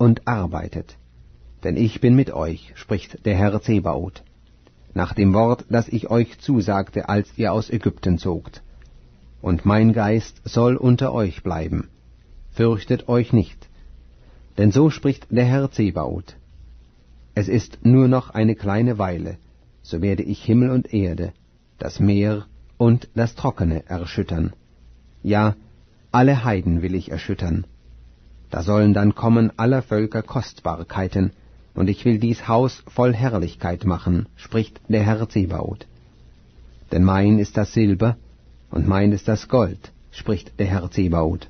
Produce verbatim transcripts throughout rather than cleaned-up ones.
und arbeitet. Denn ich bin mit euch, spricht der Herr Zebaoth, nach dem Wort, das ich euch zusagte, als ihr aus Ägypten zogt. Und mein Geist soll unter euch bleiben. Fürchtet euch nicht. Denn so spricht der Herr Zebaoth. Es ist nur noch eine kleine Weile, so werde ich Himmel und Erde, das Meer und das Trockene erschüttern. Ja, alle Heiden will ich erschüttern. Da sollen dann kommen aller Völker Kostbarkeiten, und ich will dies Haus voll Herrlichkeit machen, spricht der Herr Zebaoth. Denn mein ist das Silber, und mein ist das Gold, spricht der Herr Zebaoth.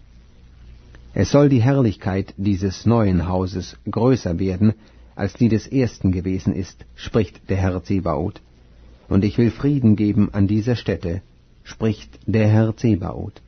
Es soll die Herrlichkeit dieses neuen Hauses größer werden, als die des ersten gewesen ist, spricht der Herr Zebaoth. Und ich will Frieden geben an dieser Stätte, spricht der Herr Zebaoth.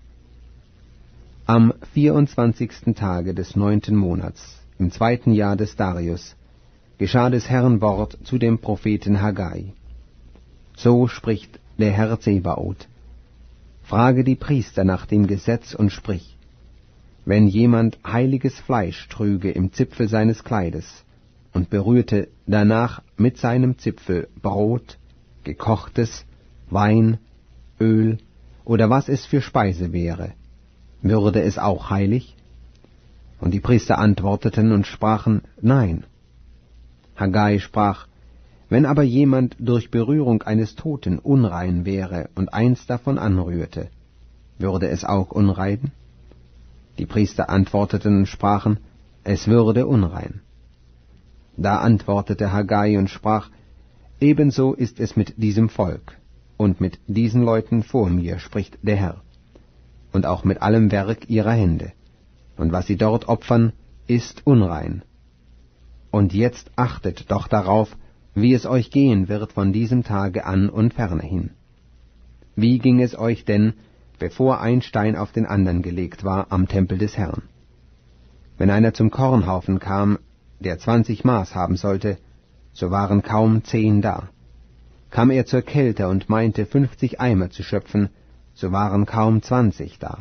Am vierundzwanzigsten Tage des neunten Monats, im zweiten Jahr des Darius, geschah des Herrn Wort zu dem Propheten Haggai. So spricht der Herr Zebaoth. Frage die Priester nach dem Gesetz und sprich, wenn jemand heiliges Fleisch trüge im Zipfel seines Kleides und berührte danach mit seinem Zipfel Brot, gekochtes, Wein, Öl oder was es für Speise wäre, würde es auch heilig? Und die Priester antworteten und sprachen, nein. Haggai sprach, wenn aber jemand durch Berührung eines Toten unrein wäre und eins davon anrührte, würde es auch unrein? Die Priester antworteten und sprachen, es würde unrein. Da antwortete Haggai und sprach, ebenso ist es mit diesem Volk und mit diesen Leuten vor mir, spricht der Herr, und auch mit allem Werk ihrer Hände. Und was sie dort opfern, ist unrein. Und jetzt achtet doch darauf, wie es euch gehen wird von diesem Tage an und fernerhin. Wie ging es euch denn, bevor ein Stein auf den anderen gelegt war am Tempel des Herrn? Wenn einer zum Kornhaufen kam, der zwanzig Maß haben sollte, so waren kaum zehn da. Kam er zur Kälte und meinte, fünfzig Eimer zu schöpfen, so waren kaum zwanzig da.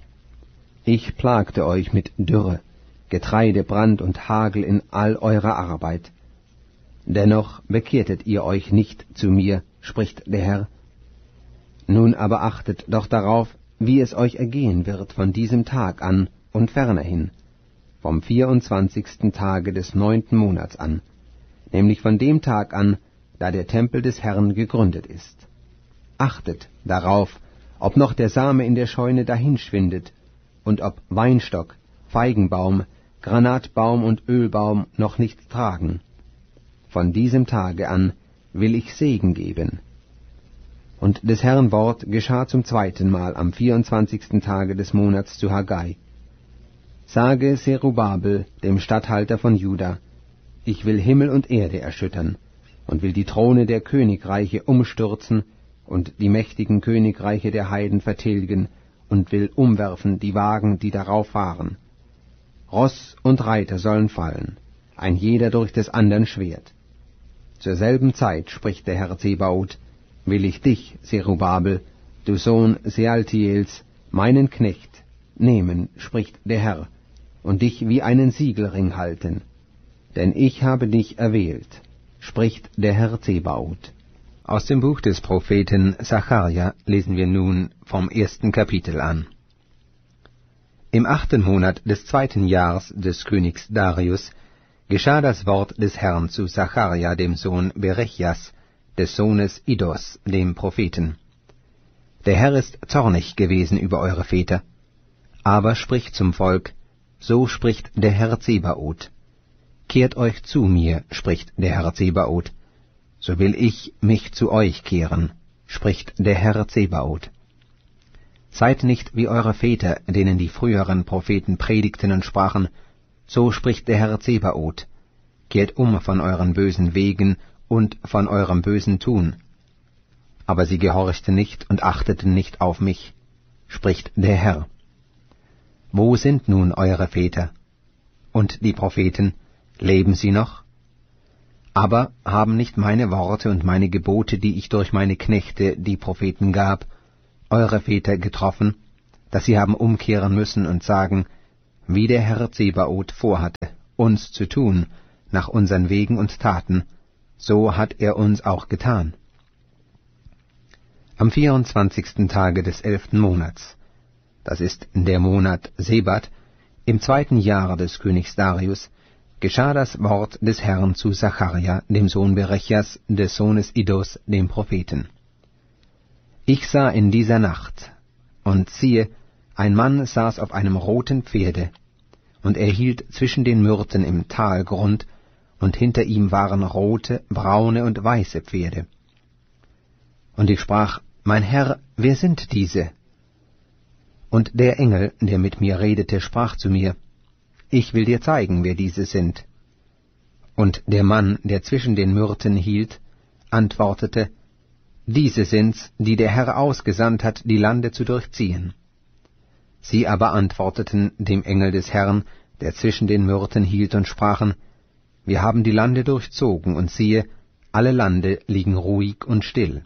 Ich plagte euch mit Dürre, Getreidebrand und Hagel in all eurer Arbeit. Dennoch bekehrtet ihr euch nicht zu mir, spricht der Herr. Nun aber achtet doch darauf, wie es euch ergehen wird von diesem Tag an und fernerhin, vom vierundzwanzigsten Tage des neunten Monats an, nämlich von dem Tag an, da der Tempel des Herrn gegründet ist. Achtet darauf, ob noch der Same in der Scheune dahinschwindet, und ob Weinstock, Feigenbaum, Granatbaum und Ölbaum noch nichts tragen. Von diesem Tage an will ich Segen geben. Und des Herrn Wort geschah zum zweiten Mal am vierundzwanzigsten Tage des Monats zu Haggai. Sage Zerubabel, dem Statthalter von Juda, ich will Himmel und Erde erschüttern und will die Throne der Königreiche umstürzen und die mächtigen Königreiche der Heiden vertilgen und will umwerfen die Wagen, die darauf fahren. Ross und Reiter sollen fallen, ein jeder durch des andern Schwert. Zur selben Zeit, spricht der Herr Zebaoth, will ich dich, Zerubabel, du Sohn Sealtiels, meinen Knecht, nehmen, spricht der Herr, und dich wie einen Siegelring halten. Denn ich habe dich erwählt, spricht der Herr Zebaoth. Aus dem Buch des Propheten Sacharja lesen wir nun vom ersten Kapitel an. Im achten Monat des zweiten Jahres des Königs Darius geschah das Wort des Herrn zu Sacharja, dem Sohn Berechjas, des Sohnes Iddos, dem Propheten. Der Herr ist zornig gewesen über eure Väter, aber spricht zum Volk, so spricht der Herr Zebaoth. Kehrt euch zu mir, spricht der Herr Zebaoth, so will ich mich zu euch kehren, spricht der Herr Zebaoth. Seid nicht wie eure Väter, denen die früheren Propheten predigten und sprachen, so spricht der Herr Zebaoth, kehrt um von euren bösen Wegen und von eurem bösen Tun. Aber sie gehorchten nicht und achteten nicht auf mich, spricht der Herr. Wo sind nun eure Väter? Und die Propheten, leben sie noch? Aber haben nicht meine Worte und meine Gebote, die ich durch meine Knechte, die Propheten, gab, eure Väter getroffen, dass sie haben umkehren müssen und sagen, wie der Herr Zebaoth vorhatte, uns zu tun, nach unseren Wegen und Taten, so hat er uns auch getan. Am vierundzwanzigsten Tage des elften Monats, das ist der Monat Sebat, im zweiten Jahre des Königs Darius, geschah das Wort des Herrn zu Sacharja, dem Sohn Berechias, des Sohnes Iddos, dem Propheten. Ich sah in dieser Nacht, und siehe, ein Mann saß auf einem roten Pferde, und er hielt zwischen den Myrten im Talgrund, und hinter ihm waren rote, braune und weiße Pferde. Und ich sprach, mein Herr, wer sind diese? Und der Engel, der mit mir redete, sprach zu mir, ich will dir zeigen, wer diese sind. Und der Mann, der zwischen den Myrten hielt, antwortete, diese sind's, die der Herr ausgesandt hat, die Lande zu durchziehen. Sie aber antworteten dem Engel des Herrn, der zwischen den Myrten hielt, und sprachen, wir haben die Lande durchzogen, und siehe, alle Lande liegen ruhig und still.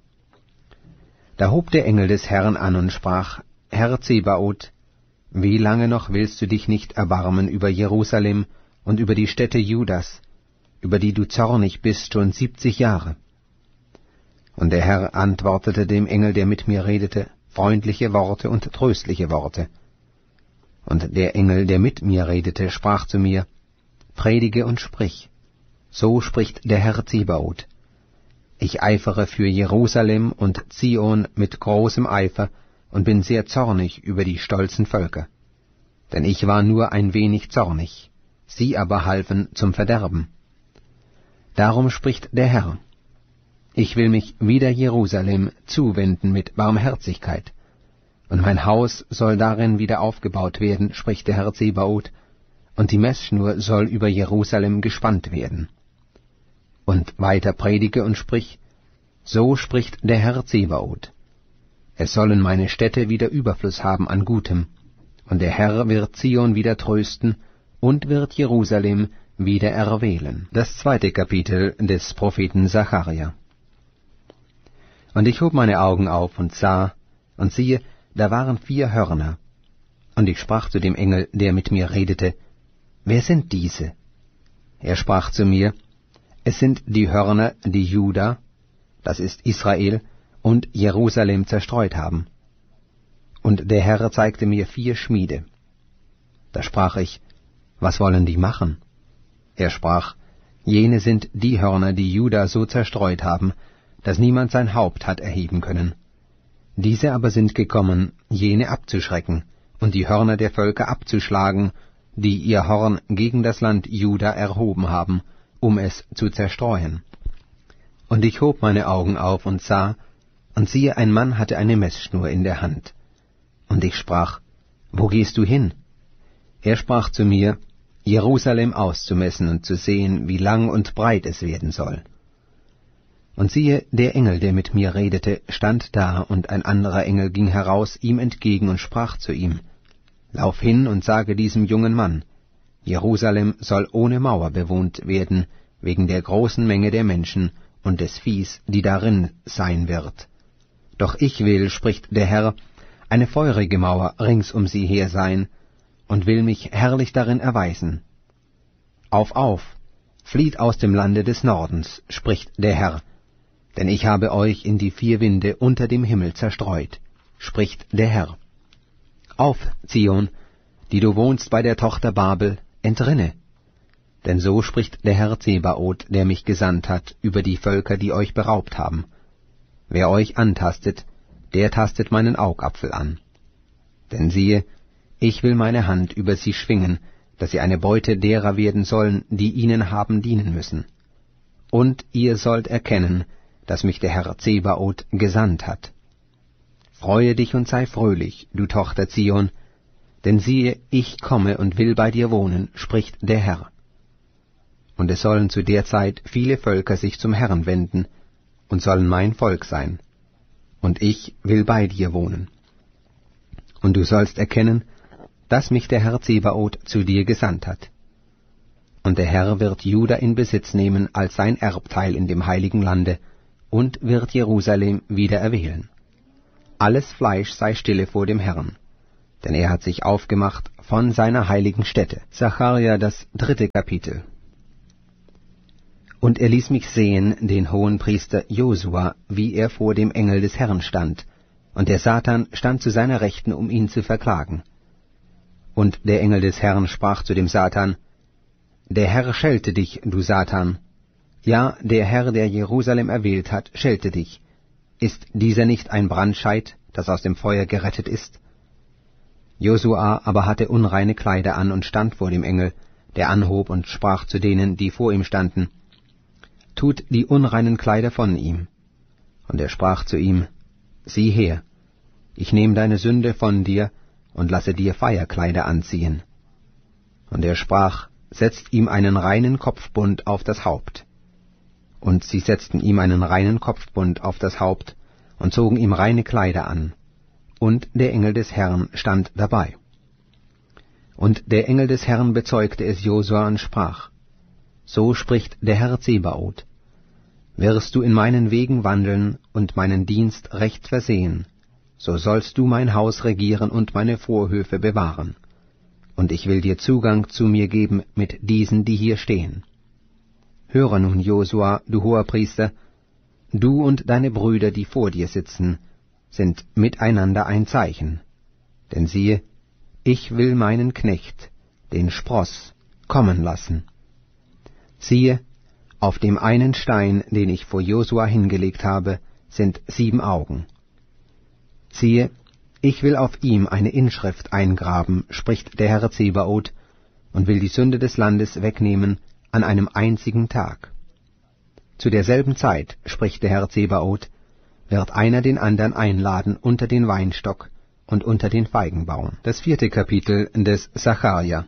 Da hob der Engel des Herrn an und sprach, Herr Zebaoth, wie lange noch willst du dich nicht erbarmen über Jerusalem und über die Städte Judas, über die du zornig bist schon siebzig Jahre? Und der Herr antwortete dem Engel, der mit mir redete, freundliche Worte und tröstliche Worte. Und der Engel, der mit mir redete, sprach zu mir, predige und sprich, so spricht der Herr Zebaoth. Ich eifere für Jerusalem und Zion mit großem Eifer und bin sehr zornig über die stolzen Völker. Denn ich war nur ein wenig zornig, sie aber halfen zum Verderben. Darum spricht der Herr, ich will mich wider Jerusalem zuwenden mit Barmherzigkeit, und mein Haus soll darin wieder aufgebaut werden, spricht der Herr Zebaoth, und die Messschnur soll über Jerusalem gespannt werden. Und weiter predige und sprich, so spricht der Herr Zebaoth. Es sollen meine Städte wieder Überfluss haben an Gutem, und der Herr wird Zion wieder trösten und wird Jerusalem wieder erwählen. Das zweite Kapitel des Propheten Sacharja. Und ich hob meine Augen auf und sah, und siehe, da waren vier Hörner. Und ich sprach zu dem Engel, der mit mir redete, wer sind diese? Er sprach zu mir, es sind die Hörner, die Juda, das ist Israel, und Jerusalem zerstreut haben. Und der Herr zeigte mir vier Schmiede. Da sprach ich, was wollen die machen? Er sprach, jene sind die Hörner, die Juda so zerstreut haben, dass niemand sein Haupt hat erheben können. Diese aber sind gekommen, jene abzuschrecken und die Hörner der Völker abzuschlagen, die ihr Horn gegen das Land Juda erhoben haben, um es zu zerstreuen. Und ich hob meine Augen auf und sah, und siehe, ein Mann hatte eine Messschnur in der Hand. Und ich sprach, wo gehst du hin? Er sprach zu mir, Jerusalem auszumessen und zu sehen, wie lang und breit es werden soll. Und siehe, der Engel, der mit mir redete, stand da, und ein anderer Engel ging heraus ihm entgegen und sprach zu ihm, Lauf hin und sage diesem jungen Mann, Jerusalem soll ohne Mauer bewohnt werden, wegen der großen Menge der Menschen und des Viehs, die darin sein wird. Doch ich will, spricht der Herr, eine feurige Mauer rings um sie her sein, und will mich herrlich darin erweisen. Auf, auf, flieht aus dem Lande des Nordens, spricht der Herr, denn ich habe euch in die vier Winde unter dem Himmel zerstreut, spricht der Herr. Auf, Zion, die du wohnst bei der Tochter Babel, entrinne. Denn so spricht der Herr Zebaoth, der mich gesandt hat, über die Völker, die euch beraubt haben. Wer euch antastet, der tastet meinen Augapfel an. Denn siehe, ich will meine Hand über sie schwingen, dass sie eine Beute derer werden sollen, die ihnen haben dienen müssen. Und ihr sollt erkennen, dass mich der Herr Zebaoth gesandt hat. Freue dich und sei fröhlich, du Tochter Zion, denn siehe, ich komme und will bei dir wohnen, spricht der Herr. Und es sollen zu der Zeit viele Völker sich zum Herrn wenden und sollen mein Volk sein, und ich will bei dir wohnen. Und du sollst erkennen, dass mich der Herr Zebaoth zu dir gesandt hat. Und der Herr wird Juda in Besitz nehmen als sein Erbteil in dem heiligen Lande und wird Jerusalem wieder erwählen. Alles Fleisch sei stille vor dem Herrn, denn er hat sich aufgemacht von seiner heiligen Stätte. Sacharja, das dritte Kapitel. Und er ließ mich sehen, den Hohenpriester Josua, wie er vor dem Engel des Herrn stand, und der Satan stand zu seiner Rechten, um ihn zu verklagen. Und der Engel des Herrn sprach zu dem Satan: Der Herr schelte dich, du Satan. Ja, der Herr, der Jerusalem erwählt hat, schelte dich. Ist dieser nicht ein Brandscheit, das aus dem Feuer gerettet ist? Josua aber hatte unreine Kleider an und stand vor dem Engel, der anhob und sprach zu denen, die vor ihm standen: Tut die unreinen Kleider von ihm. Und er sprach zu ihm: Sieh her, ich nehme deine Sünde von dir und lasse dir Feierkleider anziehen. Und er sprach: Setzt ihm einen reinen Kopfbund auf das Haupt. Und sie setzten ihm einen reinen Kopfbund auf das Haupt und zogen ihm reine Kleider an. Und der Engel des Herrn stand dabei. Und der Engel des Herrn bezeugte es Josua und sprach: So spricht der Herr Zebaoth: Wirst du in meinen Wegen wandeln und meinen Dienst recht versehen, so sollst du mein Haus regieren und meine Vorhöfe bewahren. Und ich will dir Zugang zu mir geben mit diesen, die hier stehen. Höre nun, Josua, du Hoherpriester, du und deine Brüder, die vor dir sitzen, sind miteinander ein Zeichen. Denn siehe, ich will meinen Knecht, den Spross, kommen lassen. Siehe, auf dem einen Stein, den ich vor Josua hingelegt habe, sind sieben Augen. Siehe, ich will auf ihm eine Inschrift eingraben, spricht der Herr Zebaoth, und will die Sünde des Landes wegnehmen an einem einzigen Tag. Zu derselben Zeit, spricht der Herr Zebaoth, wird einer den andern einladen unter den Weinstock und unter den Feigenbaum. Das vierte Kapitel des Sacharja.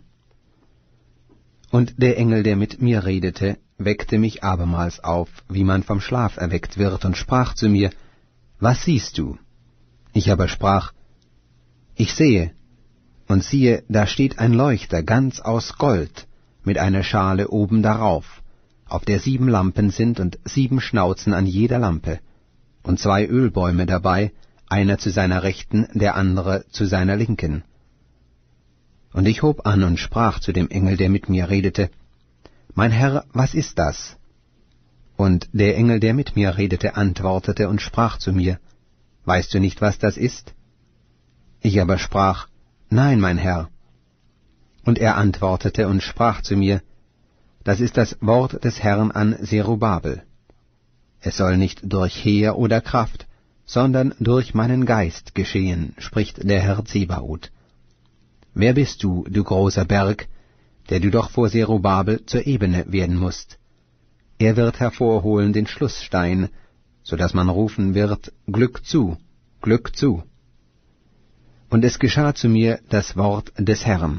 Und der Engel, der mit mir redete, weckte mich abermals auf, wie man vom Schlaf erweckt wird, und sprach zu mir: Was siehst du? Ich aber sprach: Ich sehe, und siehe, da steht ein Leuchter ganz aus Gold, mit einer Schale oben darauf, auf der sieben Lampen sind und sieben Schnauzen an jeder Lampe, und zwei Ölbäume dabei, einer zu seiner Rechten, der andere zu seiner Linken. Und ich hob an und sprach zu dem Engel, der mit mir redete: Mein Herr, was ist das? Und der Engel, der mit mir redete, antwortete und sprach zu mir: Weißt du nicht, was das ist? Ich aber sprach: Nein, mein Herr. Und er antwortete und sprach zu mir: Das ist das Wort des Herrn an Zerubabel. Es soll nicht durch Heer oder Kraft, sondern durch meinen Geist geschehen, spricht der Herr Zebaoth. Wer bist du, du großer Berg, der du doch vor Zerubabel zur Ebene werden musst? Er wird hervorholen den Schlussstein, so dass man rufen wird: Glück zu, Glück zu. Und es geschah zu mir das Wort des Herrn: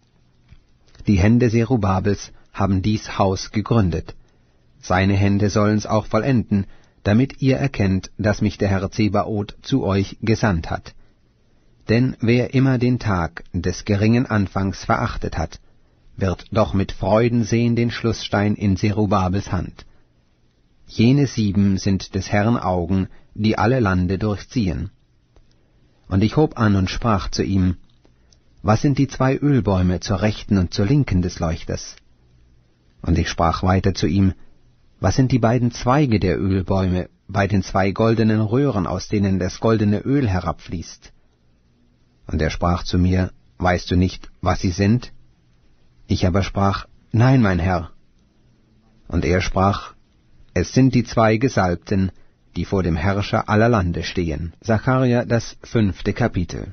Die Hände Zerubabels haben dies Haus gegründet. Seine Hände sollen's auch vollenden, damit ihr erkennt, dass mich der Herr Zebaoth zu euch gesandt hat. Denn wer immer den Tag des geringen Anfangs verachtet hat, wird doch mit Freuden sehen den Schlussstein in Zerubabels Hand. Jene sieben sind des Herrn Augen, die alle Lande durchziehen. Und ich hob an und sprach zu ihm: Was sind die zwei Ölbäume zur Rechten und zur Linken des Leuchters? Und ich sprach weiter zu ihm: Was sind die beiden Zweige der Ölbäume bei den zwei goldenen Röhren, aus denen das goldene Öl herabfließt? Und er sprach zu mir: Weißt du nicht, was sie sind? Ich aber sprach: Nein, mein Herr. Und er sprach: Es sind die zwei Gesalbten, die vor dem Herrscher aller Lande stehen. Sacharja, das fünfte Kapitel.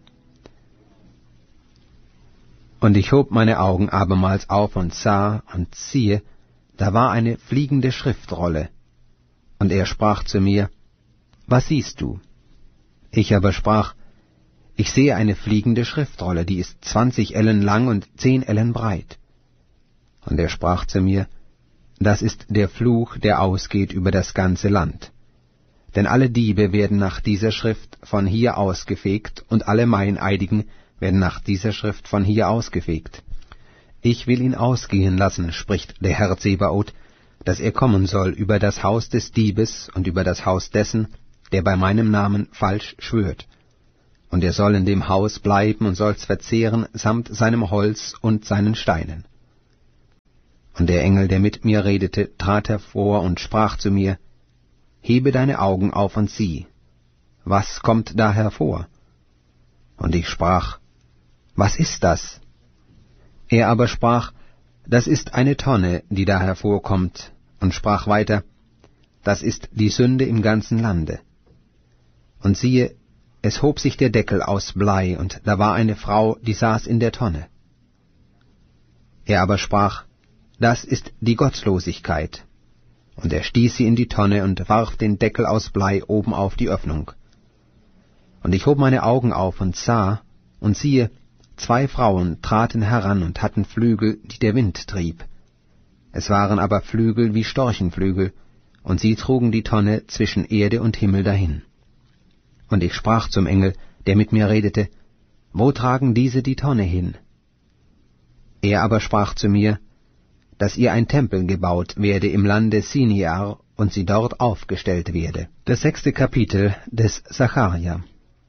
Und ich hob meine Augen abermals auf und sah, und siehe, da war eine fliegende Schriftrolle. Und er sprach zu mir: Was siehst du? Ich aber sprach: Ich sehe eine fliegende Schriftrolle, die ist zwanzig Ellen lang und zehn Ellen breit. Und er sprach zu mir: Das ist der Fluch, der ausgeht über das ganze Land. Denn alle Diebe werden nach dieser Schrift von hier ausgefegt, und alle Meineidigen werden nach dieser Schrift von hier ausgefegt. Ich will ihn ausgehen lassen, spricht der Herr Zebaoth, dass er kommen soll über das Haus des Diebes und über das Haus dessen, der bei meinem Namen falsch schwört. und er soll in dem Haus bleiben und soll's verzehren samt seinem Holz und seinen Steinen. Und der Engel, der mit mir redete, trat hervor und sprach zu mir, Hebe deine Augen auf und sieh, was kommt da hervor? Und ich sprach, Was ist das? Er aber sprach, Das ist eine Tonne, die da hervorkommt, und sprach weiter, Das ist die Sünde im ganzen Lande. Und siehe, es hob sich der Deckel aus Blei, und da war eine Frau, die saß in der Tonne. Er aber sprach, Das ist die Gottlosigkeit. Und er stieß sie in die Tonne und warf den Deckel aus Blei oben auf die Öffnung. Und ich hob meine Augen auf und sah, und siehe, zwei Frauen traten heran und hatten Flügel, die der Wind trieb. Es waren aber Flügel wie Storchenflügel, und sie trugen die Tonne zwischen Erde und Himmel dahin. Und ich sprach zum Engel, der mit mir redete, Wo tragen diese die Tonne hin? Er aber sprach zu mir, dass ihr ein Tempel gebaut werde im Lande Siniar und sie dort aufgestellt werde. Das sechste Kapitel des Sacharja.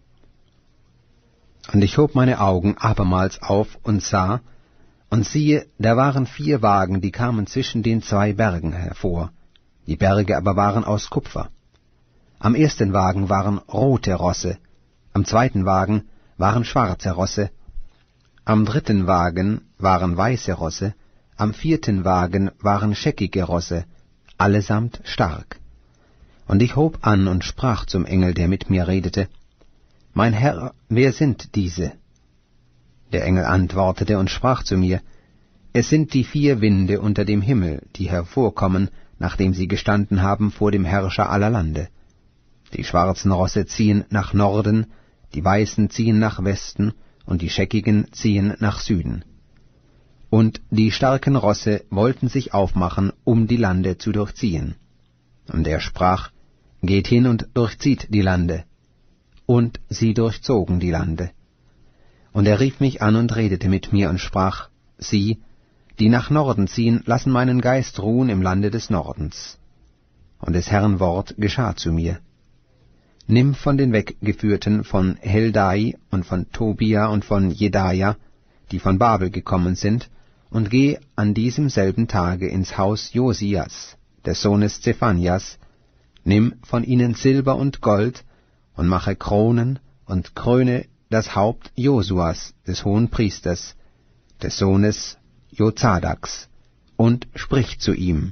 Und ich hob meine Augen abermals auf und sah, und siehe, da waren vier Wagen, die kamen zwischen den zwei Bergen hervor. Die Berge aber waren aus Kupfer. Am ersten Wagen waren rote Rosse, am zweiten Wagen waren schwarze Rosse, am dritten Wagen waren weiße Rosse, am vierten Wagen waren scheckige Rosse, allesamt stark. Und ich hob an und sprach zum Engel, der mit mir redete, Mein Herr, wer sind diese? Der Engel antwortete und sprach zu mir, Es sind die vier Winde unter dem Himmel, die hervorkommen, nachdem sie gestanden haben vor dem Herrscher aller Lande. Die schwarzen Rosse ziehen nach Norden, die weißen ziehen nach Westen, und die scheckigen ziehen nach Süden. Und die starken Rosse wollten sich aufmachen, um die Lande zu durchziehen. Und er sprach, Geht hin und durchzieht die Lande. Und sie durchzogen die Lande. Und er rief mich an und redete mit mir und sprach, Sie, die nach Norden ziehen, lassen meinen Geist ruhen im Lande des Nordens. Und des Herrn Wort geschah zu mir. Nimm von den Weggeführten von Heldai und von Tobia und von Jedaja, die von Babel gekommen sind, und geh an diesem selben Tage ins Haus Josias, des Sohnes Zephanias, nimm von ihnen Silber und Gold, und mache Kronen, und kröne das Haupt Josuas, des Hohenpriesters, des Sohnes Jozadaks, und sprich zu ihm.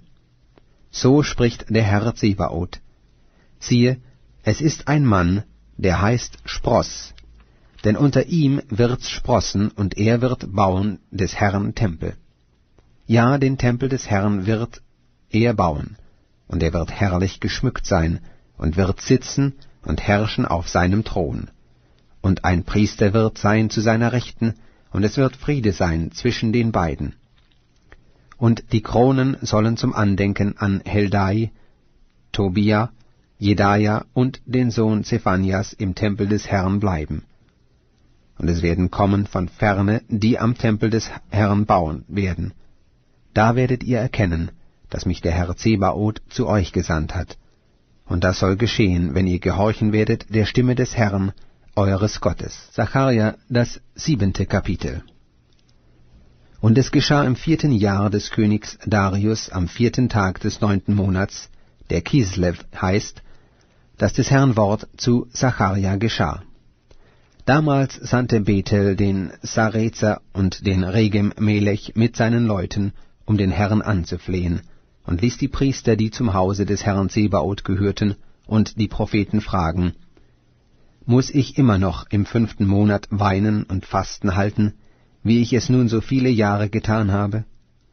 So spricht der Herr Zebaoth. Siehe, es ist ein Mann, der heißt Spross, denn unter ihm wird's sprossen, und er wird bauen des Herrn Tempel. Ja, den Tempel des Herrn wird er bauen, und er wird herrlich geschmückt sein, und wird sitzen und herrschen auf seinem Thron. Und ein Priester wird sein zu seiner Rechten, und es wird Friede sein zwischen den beiden. Und die Kronen sollen zum Andenken an Heldai, Tobia, Jedaja und den Sohn Zephanias im Tempel des Herrn bleiben. Und es werden kommen von ferne, die am Tempel des Herrn bauen werden. Da werdet ihr erkennen, dass mich der Herr Zebaoth zu euch gesandt hat. Und das soll geschehen, wenn ihr gehorchen werdet der Stimme des Herrn, eures Gottes. Sacharja, das siebente Kapitel. Und es geschah im vierten Jahr des Königs Darius, am vierten Tag des neunten Monats, der Kislev heißt, dass des Herrn Wort zu Sacharja geschah. Damals sandte Bethel den Sarezer und den Regem-Melech mit seinen Leuten, um den Herrn anzuflehen, und ließ die Priester, die zum Hause des Herrn Zebaoth gehörten, und die Propheten fragen, Muss ich immer noch im fünften Monat weinen und Fasten halten, wie ich es nun so viele Jahre getan habe?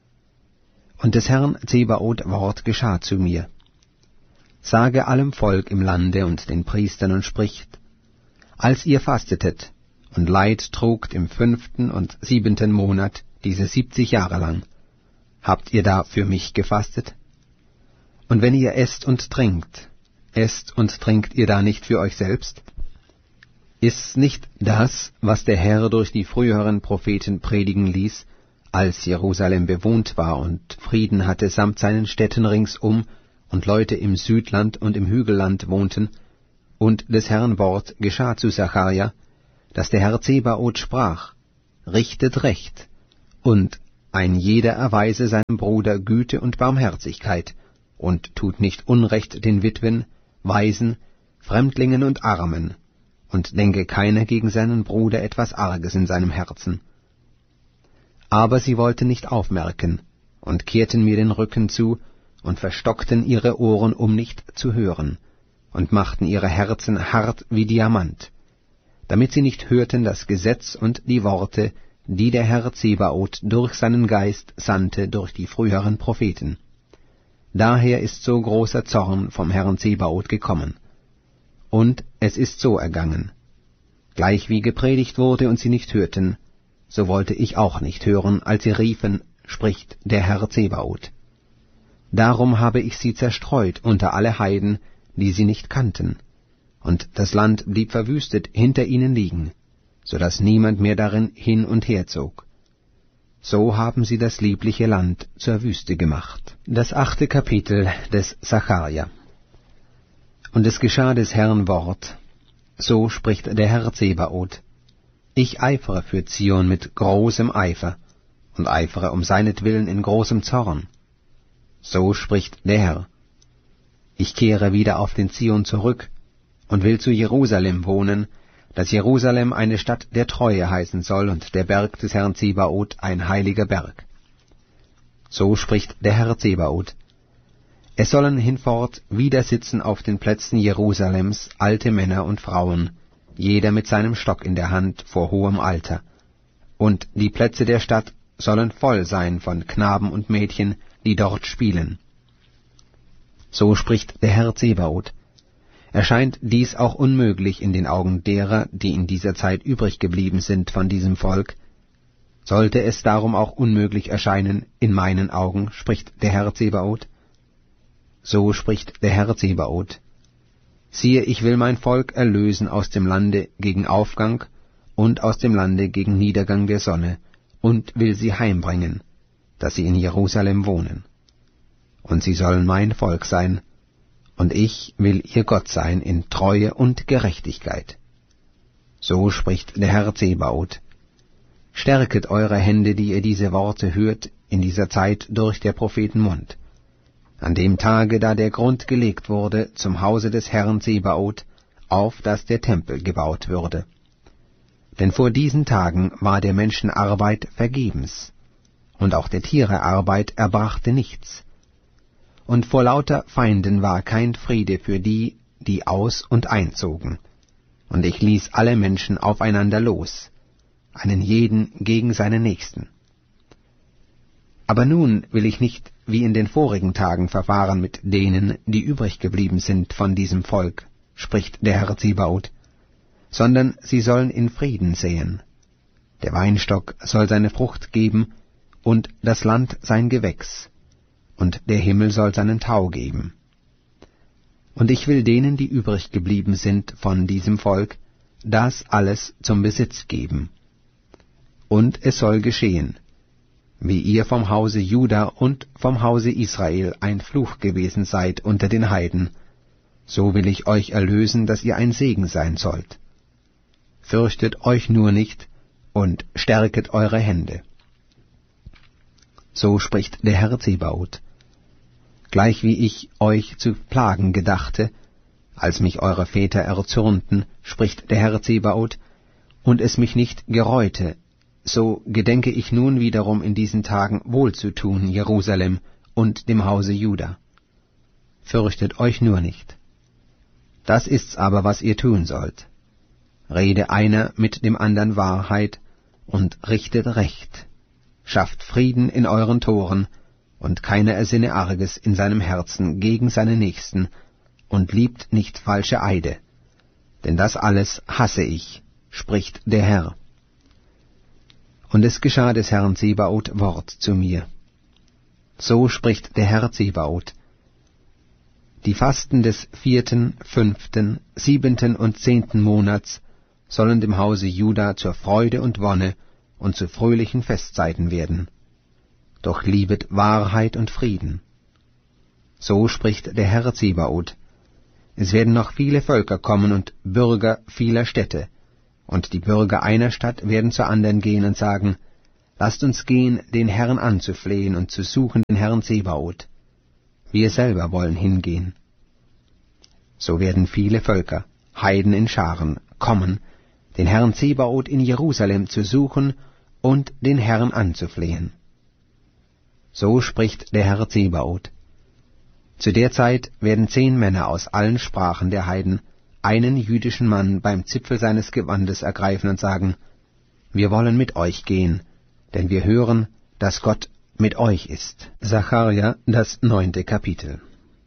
Und des Herrn Zebaoth Wort geschah zu mir. Sage allem Volk im Lande und den Priestern und spricht, als ihr fastetet und Leid trugt im fünften und siebenten Monat, diese siebzig Jahre lang, habt ihr da für mich gefastet? Und wenn ihr esst und trinkt, esst und trinkt ihr da nicht für euch selbst? Ist's nicht das, was der Herr durch die früheren Propheten predigen ließ, als Jerusalem bewohnt war und Frieden hatte samt seinen Städten ringsum und Leute im Südland und im Hügelland wohnten, und des Herrn Wort geschah zu Sacharja, dass der Herr Zebaoth sprach: Richtet Recht, und ein jeder erweise seinem Bruder Güte und Barmherzigkeit, und tut nicht Unrecht den Witwen, Waisen, Fremdlingen und Armen, und denke keiner gegen seinen Bruder etwas Arges in seinem Herzen. Aber sie wollten nicht aufmerken, und kehrten mir den Rücken zu, und verstockten ihre Ohren, um nicht zu hören, und machten ihre Herzen hart wie Diamant, damit sie nicht hörten das Gesetz und die Worte, die der Herr Zebaoth durch seinen Geist sandte durch die früheren Propheten. Daher ist so großer Zorn vom Herrn Zebaoth gekommen. Und es ist so ergangen: Gleichwie gepredigt wurde und sie nicht hörten, so wollte ich auch nicht hören, als sie riefen, spricht der Herr Zebaoth. Darum habe ich sie zerstreut unter alle Heiden, die sie nicht kannten, und das Land blieb verwüstet hinter ihnen liegen, so dass niemand mehr darin hin und her zog. So haben sie das liebliche Land zur Wüste gemacht. Das achte Kapitel des Sacharja. Und es geschah des Herrn Wort, so spricht der Herr Zebaoth: Ich eifere für Zion mit großem Eifer, und eifere um seinetwillen in großem Zorn. So spricht der Herr: Ich kehre wieder auf den Zion zurück, und will zu Jerusalem wohnen, dass Jerusalem eine Stadt der Treue heißen soll, und der Berg des Herrn Zebaoth ein heiliger Berg. So spricht der Herr Zebaoth: Es sollen hinfort wieder sitzen auf den Plätzen Jerusalems alte Männer und Frauen, jeder mit seinem Stock in der Hand vor hohem Alter, und die Plätze der Stadt sollen voll sein von Knaben und Mädchen, die dort spielen. So spricht der Herr Zebaoth: Erscheint dies auch unmöglich in den Augen derer, die in dieser Zeit übrig geblieben sind von diesem Volk, sollte es darum auch unmöglich erscheinen in meinen Augen, spricht der Herr Zebaoth. So spricht der Herr Zebaoth: Siehe, ich will mein Volk erlösen aus dem Lande gegen Aufgang und aus dem Lande gegen Niedergang der Sonne, und will sie heimbringen, dass sie in Jerusalem wohnen. Und sie sollen mein Volk sein, und ich will ihr Gott sein in Treue und Gerechtigkeit. So spricht der Herr Zebaoth: Stärket eure Hände, die ihr diese Worte hört, in dieser Zeit durch der Propheten Mund, an dem Tage, da der Grund gelegt wurde zum Hause des Herrn Zebaoth, auf dass der Tempel gebaut würde. Denn vor diesen Tagen war der Menschen Arbeit vergebens, und auch der Tiere Arbeit erbrachte nichts. Und vor lauter Feinden war kein Friede für die, die aus- und einzogen. Und ich ließ alle Menschen aufeinander los, einen jeden gegen seinen Nächsten. Aber nun will ich nicht wie in den vorigen Tagen verfahren mit denen, die übrig geblieben sind von diesem Volk, spricht der Herr Zebaoth, sondern sie sollen in Frieden säen. Der Weinstock soll seine Frucht geben, und das Land sein Gewächs, und der Himmel soll seinen Tau geben. Und ich will denen, die übrig geblieben sind von diesem Volk, das alles zum Besitz geben. Und es soll geschehen, wie ihr vom Hause Juda und vom Hause Israel ein Fluch gewesen seid unter den Heiden, so will ich euch erlösen, dass ihr ein Segen sein sollt. Fürchtet euch nur nicht und stärket eure Hände. So spricht der Herr Zebaoth: Gleichwie ich euch zu plagen gedachte, als mich eure Väter erzürnten, spricht der Herr Zebaoth, und es mich nicht gereute, so gedenke ich nun wiederum in diesen Tagen wohlzutun Jerusalem und dem Hause Juda. Fürchtet euch nur nicht. Das ist's aber, was ihr tun sollt. Rede einer mit dem andern Wahrheit und richtet Recht. Schafft Frieden in euren Toren, und keiner ersinne Arges in seinem Herzen gegen seine Nächsten, und liebt nicht falsche Eide. Denn das alles hasse ich, spricht der Herr. Und es geschah des Herrn Zebaoth Wort zu mir. So spricht der Herr Zebaoth: Die Fasten des vierten, fünften, siebenten und zehnten Monats sollen dem Hause Juda zur Freude und Wonne und zu fröhlichen Festzeiten werden. Doch liebet Wahrheit und Frieden. So spricht der Herr Zebaoth: Es werden noch viele Völker kommen und Bürger vieler Städte, Und die Bürger einer Stadt werden zur anderen gehen und sagen, lasst uns gehen, den Herrn anzuflehen und zu suchen den Herrn Zebaoth. Wir selber wollen hingehen. So werden viele Völker, Heiden in Scharen, kommen, den Herrn Zebaoth in Jerusalem zu suchen und den Herrn anzuflehen. So spricht der Herr Zebaoth. Zu der Zeit werden zehn Männer aus allen Sprachen der Heiden einen jüdischen Mann beim Zipfel seines Gewandes ergreifen und sagen, wir wollen mit euch gehen, denn wir hören, dass Gott mit euch ist. Sacharja, das neunte Kapitel.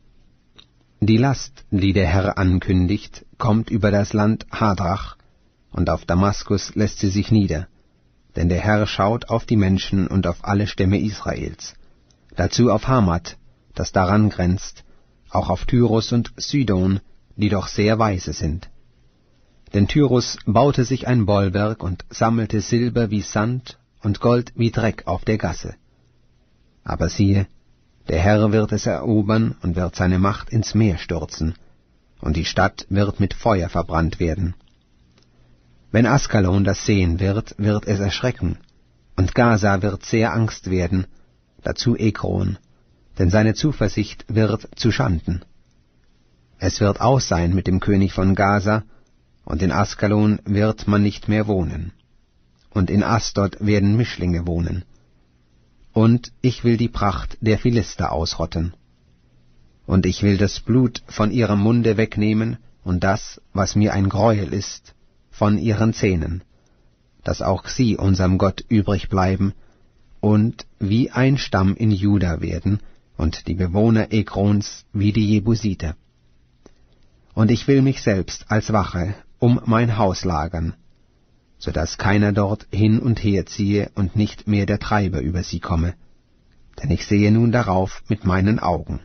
Die Last, die der Herr ankündigt, kommt über das Land Hadrach, und auf Damaskus lässt sie sich nieder, denn der Herr schaut auf die Menschen und auf alle Stämme Israels, dazu auf Hamat, das daran grenzt, auch auf Tyrus und Sidon, die doch sehr weise sind. Denn Tyrus baute sich ein Bollwerk und sammelte Silber wie Sand und Gold wie Dreck auf der Gasse. Aber siehe, der Herr wird es erobern und wird seine Macht ins Meer stürzen, und die Stadt wird mit Feuer verbrannt werden. Wenn Askalon das sehen wird, wird es erschrecken, und Gaza wird sehr Angst werden, dazu Ekron, denn seine Zuversicht wird zuschanden. Es wird aus sein mit dem König von Gaza, und in Askalon wird man nicht mehr wohnen. Und in Asdod werden Mischlinge wohnen. Und ich will die Pracht der Philister ausrotten. Und ich will das Blut von ihrem Munde wegnehmen, und das, was mir ein Greuel ist, von ihren Zähnen, dass auch sie unserem Gott übrig bleiben, und wie ein Stamm in Juda werden, und die Bewohner Ekrons wie die Jebusiter. Und ich will mich selbst als Wache um mein Haus lagern, so dass keiner dort hin und her ziehe und nicht mehr der Treiber über sie komme, denn ich sehe nun darauf mit meinen Augen.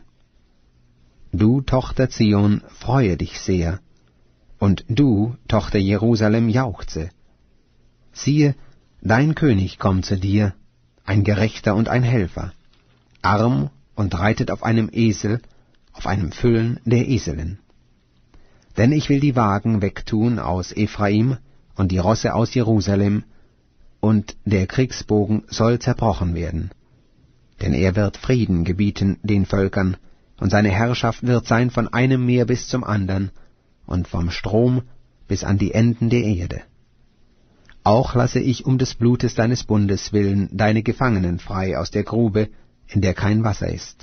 Du, Tochter Zion, freue dich sehr, und du, Tochter Jerusalem, jauchze. Siehe, dein König kommt zu dir, ein Gerechter und ein Helfer, arm und reitet auf einem Esel, auf einem Füllen der Eselin. Denn ich will die Wagen wegtun aus Ephraim und die Rosse aus Jerusalem, und der Kriegsbogen soll zerbrochen werden. Denn er wird Frieden gebieten den Völkern, und seine Herrschaft wird sein von einem Meer bis zum andern, und vom Strom bis an die Enden der Erde. Auch lasse ich um des Blutes deines Bundes willen deine Gefangenen frei aus der Grube, in der kein Wasser ist.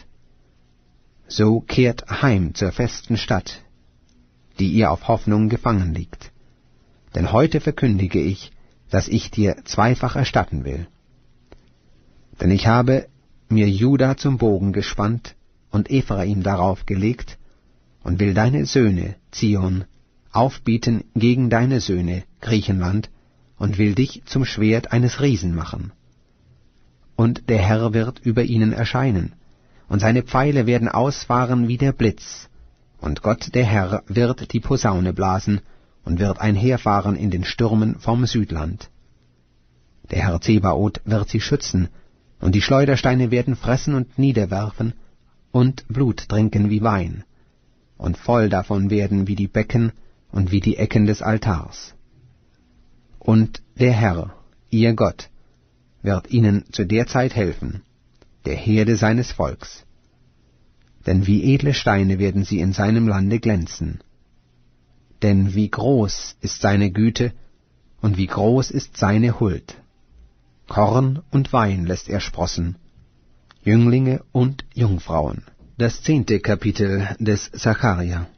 So kehrt heim zur festen Stadt, die ihr auf Hoffnung gefangen liegt. Denn heute verkündige ich, dass ich dir zweifach erstatten will. Denn ich habe mir Juda zum Bogen gespannt und Ephraim darauf gelegt, und will deine Söhne, Zion, aufbieten gegen deine Söhne, Griechenland, und will dich zum Schwert eines Riesen machen. Und der Herr wird über ihnen erscheinen, und seine Pfeile werden ausfahren wie der Blitz, und Gott der Herr wird die Posaune blasen, und wird einherfahren in den Stürmen vom Südland. Der Herr Zebaoth wird sie schützen, und die Schleudersteine werden fressen und niederwerfen, und Blut trinken wie Wein, und voll davon werden wie die Becken und wie die Ecken des Altars. Und der Herr, ihr Gott, wird ihnen zu der Zeit helfen, der Herde seines Volks. Denn wie edle Steine werden sie in seinem Lande glänzen. Denn wie groß ist seine Güte, und wie groß ist seine Huld. Korn und Wein lässt er sprossen, Jünglinge und Jungfrauen. Das zehnte Kapitel des Sacharja.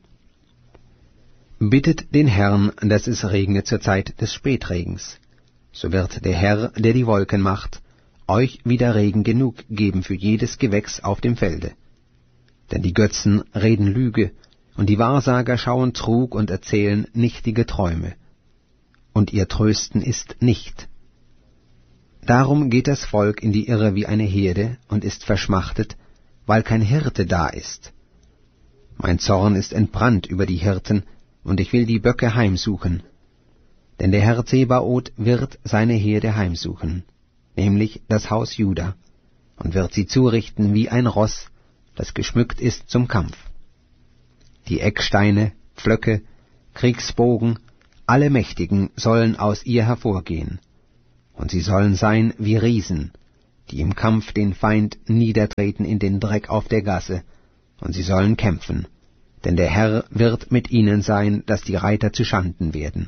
Bittet den Herrn, dass es regne zur Zeit des Spätregens. So wird der Herr, der die Wolken macht, euch wieder Regen genug geben für jedes Gewächs auf dem Felde. Denn die Götzen reden Lüge, und die Wahrsager schauen Trug und erzählen nichtige Träume. Und ihr Trösten ist nicht. Darum geht das Volk in die Irre wie eine Herde und ist verschmachtet, weil kein Hirte da ist. Mein Zorn ist entbrannt über die Hirten, und ich will die Böcke heimsuchen. Denn der Herr Zebaoth wird seine Herde heimsuchen, nämlich das Haus Juda, und wird sie zurichten wie ein Ross, das geschmückt ist zum Kampf. Die Ecksteine, Pflöcke, Kriegsbogen, alle Mächtigen sollen aus ihr hervorgehen, und sie sollen sein wie Riesen, die im Kampf den Feind niedertreten in den Dreck auf der Gasse, und sie sollen kämpfen, denn der Herr wird mit ihnen sein, dass die Reiter zuschanden werden.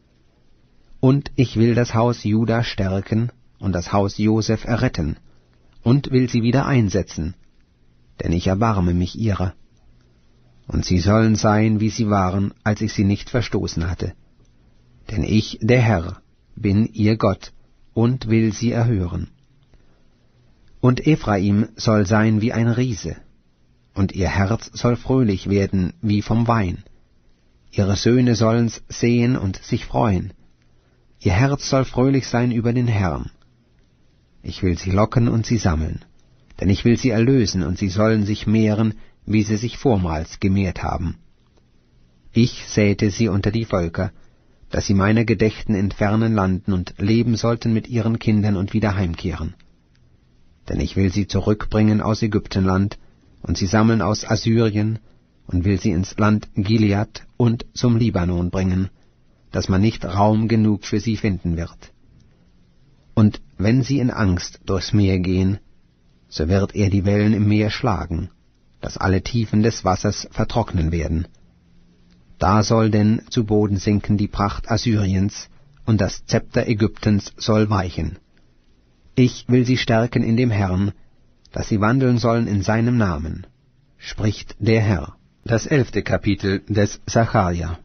Und ich will das Haus Juda stärken und das Haus Joseph erretten, und will sie wieder einsetzen, denn ich erbarme mich ihrer. Und sie sollen sein, wie sie waren, als ich sie nicht verstoßen hatte. Denn ich, der Herr, bin ihr Gott, und will sie erhören. Und Ephraim soll sein wie ein Riese, und ihr Herz soll fröhlich werden wie vom Wein. Ihre Söhne sollen's sehen und sich freuen. Ihr Herz soll fröhlich sein über den Herrn. Ich will sie locken und sie sammeln, denn ich will sie erlösen, und sie sollen sich mehren, wie sie sich vormals gemehrt haben. Ich säte sie unter die Völker, dass sie meiner gedächten in fernen Landen und leben sollten mit ihren Kindern und wieder heimkehren. Denn ich will sie zurückbringen aus Ägyptenland, und sie sammeln aus Assyrien, und will sie ins Land Gilead und zum Libanon bringen, dass man nicht Raum genug für sie finden wird. Und wenn sie in Angst durchs Meer gehen, so wird er die Wellen im Meer schlagen, dass alle Tiefen des Wassers vertrocknen werden. Da soll denn zu Boden sinken die Pracht Assyriens, und das Zepter Ägyptens soll weichen. Ich will sie stärken in dem Herrn, dass sie wandeln sollen in seinem Namen, spricht der Herr. Das elfte Kapitel des Sacharja.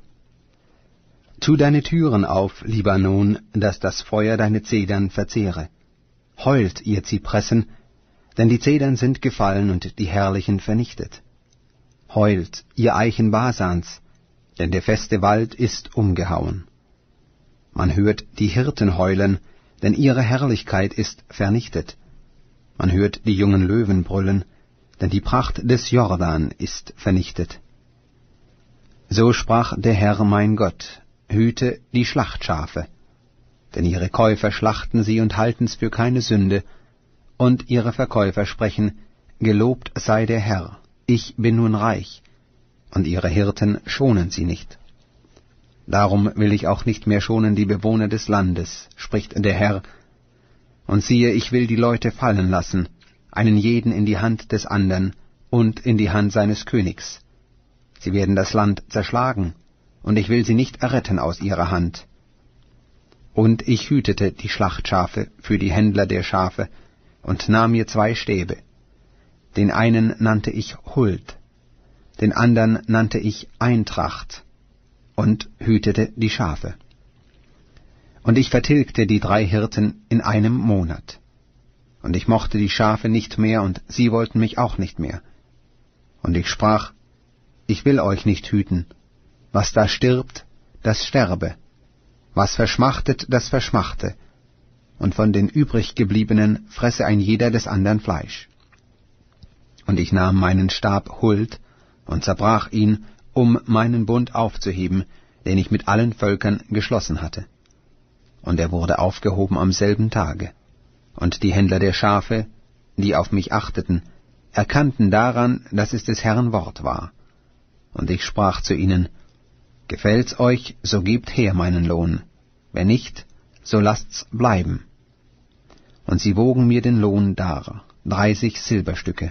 Tu deine Türen auf, Libanon, dass das Feuer deine Zedern verzehre. Heult, ihr Zypressen, denn die Zedern sind gefallen und die Herrlichen vernichtet. Heult, ihr Eichen Basans, denn der feste Wald ist umgehauen. Man hört die Hirten heulen, denn ihre Herrlichkeit ist vernichtet. Man hört die jungen Löwen brüllen, denn die Pracht des Jordan ist vernichtet. So sprach der Herr mein Gott, hüte die Schlachtschafe, denn ihre Käufer schlachten sie und halten's für keine Sünde, und ihre Verkäufer sprechen, gelobt sei der Herr, ich bin nun reich, und ihre Hirten schonen sie nicht. Darum will ich auch nicht mehr schonen die Bewohner des Landes, spricht der Herr. Und siehe, ich will die Leute fallen lassen, einen jeden in die Hand des andern und in die Hand seines Königs. Sie werden das Land zerschlagen, und ich will sie nicht erretten aus ihrer Hand. Und ich hütete die Schlachtschafe für die Händler der Schafe, und nahm mir zwei Stäbe. Den einen nannte ich Huld, den andern nannte ich Eintracht, und hütete die Schafe. Und ich vertilgte die drei Hirten in einem Monat. Und ich mochte die Schafe nicht mehr, und sie wollten mich auch nicht mehr. Und ich sprach, ich will euch nicht hüten. Was da stirbt, das sterbe. Was verschmachtet, das verschmachte. Und von den übriggebliebenen fresse ein jeder des andern Fleisch. Und ich nahm meinen Stab Huld und zerbrach ihn, um meinen Bund aufzuheben, den ich mit allen Völkern geschlossen hatte. Und er wurde aufgehoben am selben Tage. Und die Händler der Schafe, die auf mich achteten, erkannten daran, dass es des Herrn Wort war. Und ich sprach zu ihnen, gefällt's euch, so gebt her meinen Lohn, wenn nicht, so lasst's bleiben. Und sie wogen mir den Lohn dar, dreißig Silberstücke.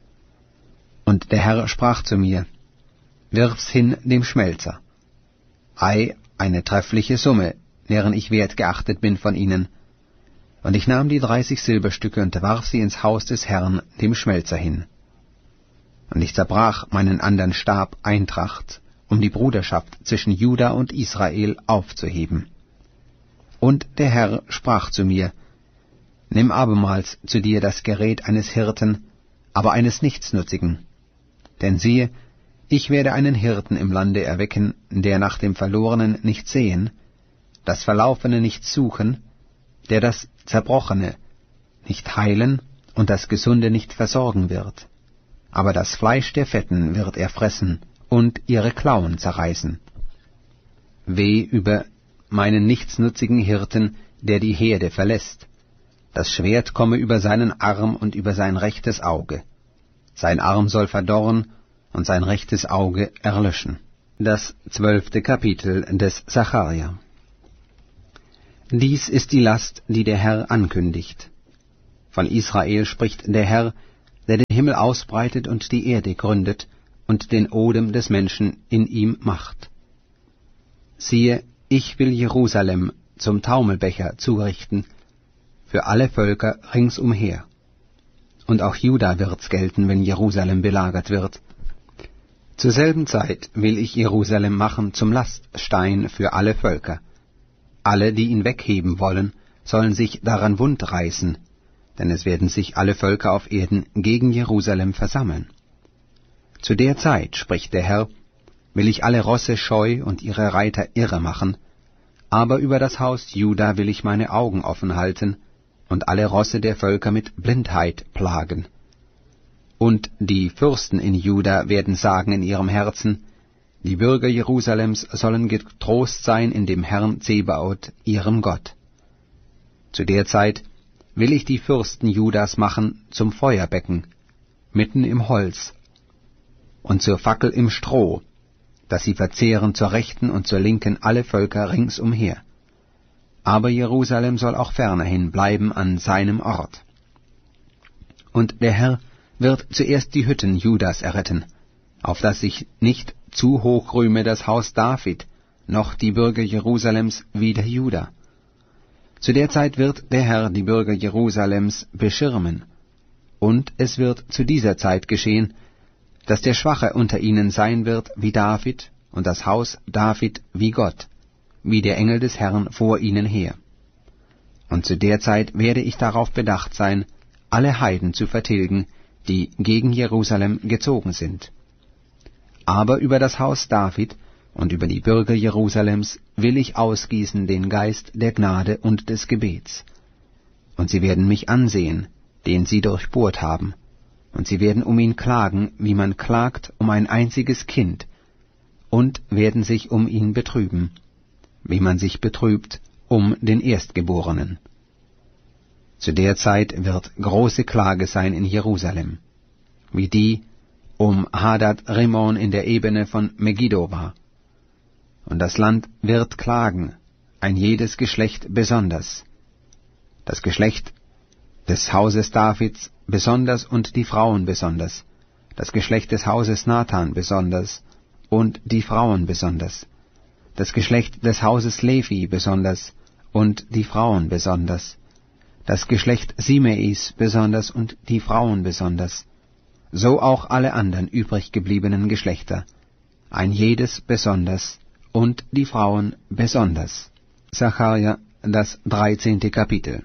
Und der Herr sprach zu mir, wirf's hin dem Schmelzer. Ei, eine treffliche Summe, deren ich wert geachtet bin von ihnen. Und ich nahm die dreißig Silberstücke und warf sie ins Haus des Herrn, dem Schmelzer, hin. Und ich zerbrach meinen andern Stab Eintracht, um die Bruderschaft zwischen Juda und Israel aufzuheben. Und der Herr sprach zu mir, nimm abermals zu dir das Gerät eines Hirten, aber eines Nichtsnutzigen. Denn siehe, ich werde einen Hirten im Lande erwecken, der nach dem Verlorenen nicht sehen, das Verlaufene nicht suchen, der das Zerbrochene nicht heilen und das Gesunde nicht versorgen wird. Aber das Fleisch der Fetten wird er fressen und ihre Klauen zerreißen. Weh über meinen nichtsnutzigen Hirten, der die Herde verlässt. Das Schwert komme über seinen Arm und über sein rechtes Auge. Sein Arm soll verdorren und sein rechtes Auge erlöschen. Das zwölfte Kapitel des Sacharja. Dies ist die Last, die der Herr ankündigt. Von Israel spricht der Herr, der den Himmel ausbreitet und die Erde gründet und den Odem des Menschen in ihm macht. Siehe, ich will Jerusalem zum Taumelbecher zurichten für alle Völker ringsumher. Und auch Juda wird's gelten, wenn Jerusalem belagert wird. Zur selben Zeit will ich Jerusalem machen zum Laststein für alle Völker. Alle, die ihn wegheben wollen, sollen sich daran wundreißen, denn es werden sich alle Völker auf Erden gegen Jerusalem versammeln. Zu der Zeit, spricht der Herr, will ich alle Rosse scheu und ihre Reiter irre machen, aber über das Haus Juda will ich meine Augen offen halten und alle Rosse der Völker mit Blindheit plagen. Und die Fürsten in Juda werden sagen in ihrem Herzen, die Bürger Jerusalems sollen getrost sein in dem Herrn Zebaoth, ihrem Gott. Zu der Zeit will ich die Fürsten Judas machen zum Feuerbecken, mitten im Holz, und zur Fackel im Stroh, dass sie verzehren zur Rechten und zur Linken alle Völker ringsumher. Aber Jerusalem soll auch fernerhin bleiben an seinem Ort. Und der Herr wird zuerst die Hütten Judas erretten, auf dass sich nicht zu hoch rühme das Haus David, noch die Bürger Jerusalems wider Juda. Zu der Zeit wird der Herr die Bürger Jerusalems beschirmen, und es wird zu dieser Zeit geschehen, dass der Schwache unter ihnen sein wird wie David, und das Haus David wie Gott, wie der Engel des Herrn vor ihnen her. Und zu der Zeit werde ich darauf bedacht sein, alle Heiden zu vertilgen, die gegen Jerusalem gezogen sind. Aber über das Haus David und über die Bürger Jerusalems will ich ausgießen den Geist der Gnade und des Gebets. Und sie werden mich ansehen, den sie durchbohrt haben, und sie werden um ihn klagen, wie man klagt um ein einziges Kind, und werden sich um ihn betrüben, wie man sich betrübt um den Erstgeborenen. Zu der Zeit wird große Klage sein in Jerusalem, wie die um Hadad Rimon in der Ebene von Megiddo war. Und das Land wird klagen, ein jedes Geschlecht besonders, das Geschlecht des Hauses Davids besonders und die Frauen besonders, das Geschlecht des Hauses Nathan besonders und die Frauen besonders, das Geschlecht des Hauses Levi besonders und die Frauen besonders, das Geschlecht Simeis besonders und die Frauen besonders, so auch alle anderen übrig gebliebenen Geschlechter, ein jedes besonders und die Frauen besonders. Sacharja, das dreizehnte Kapitel.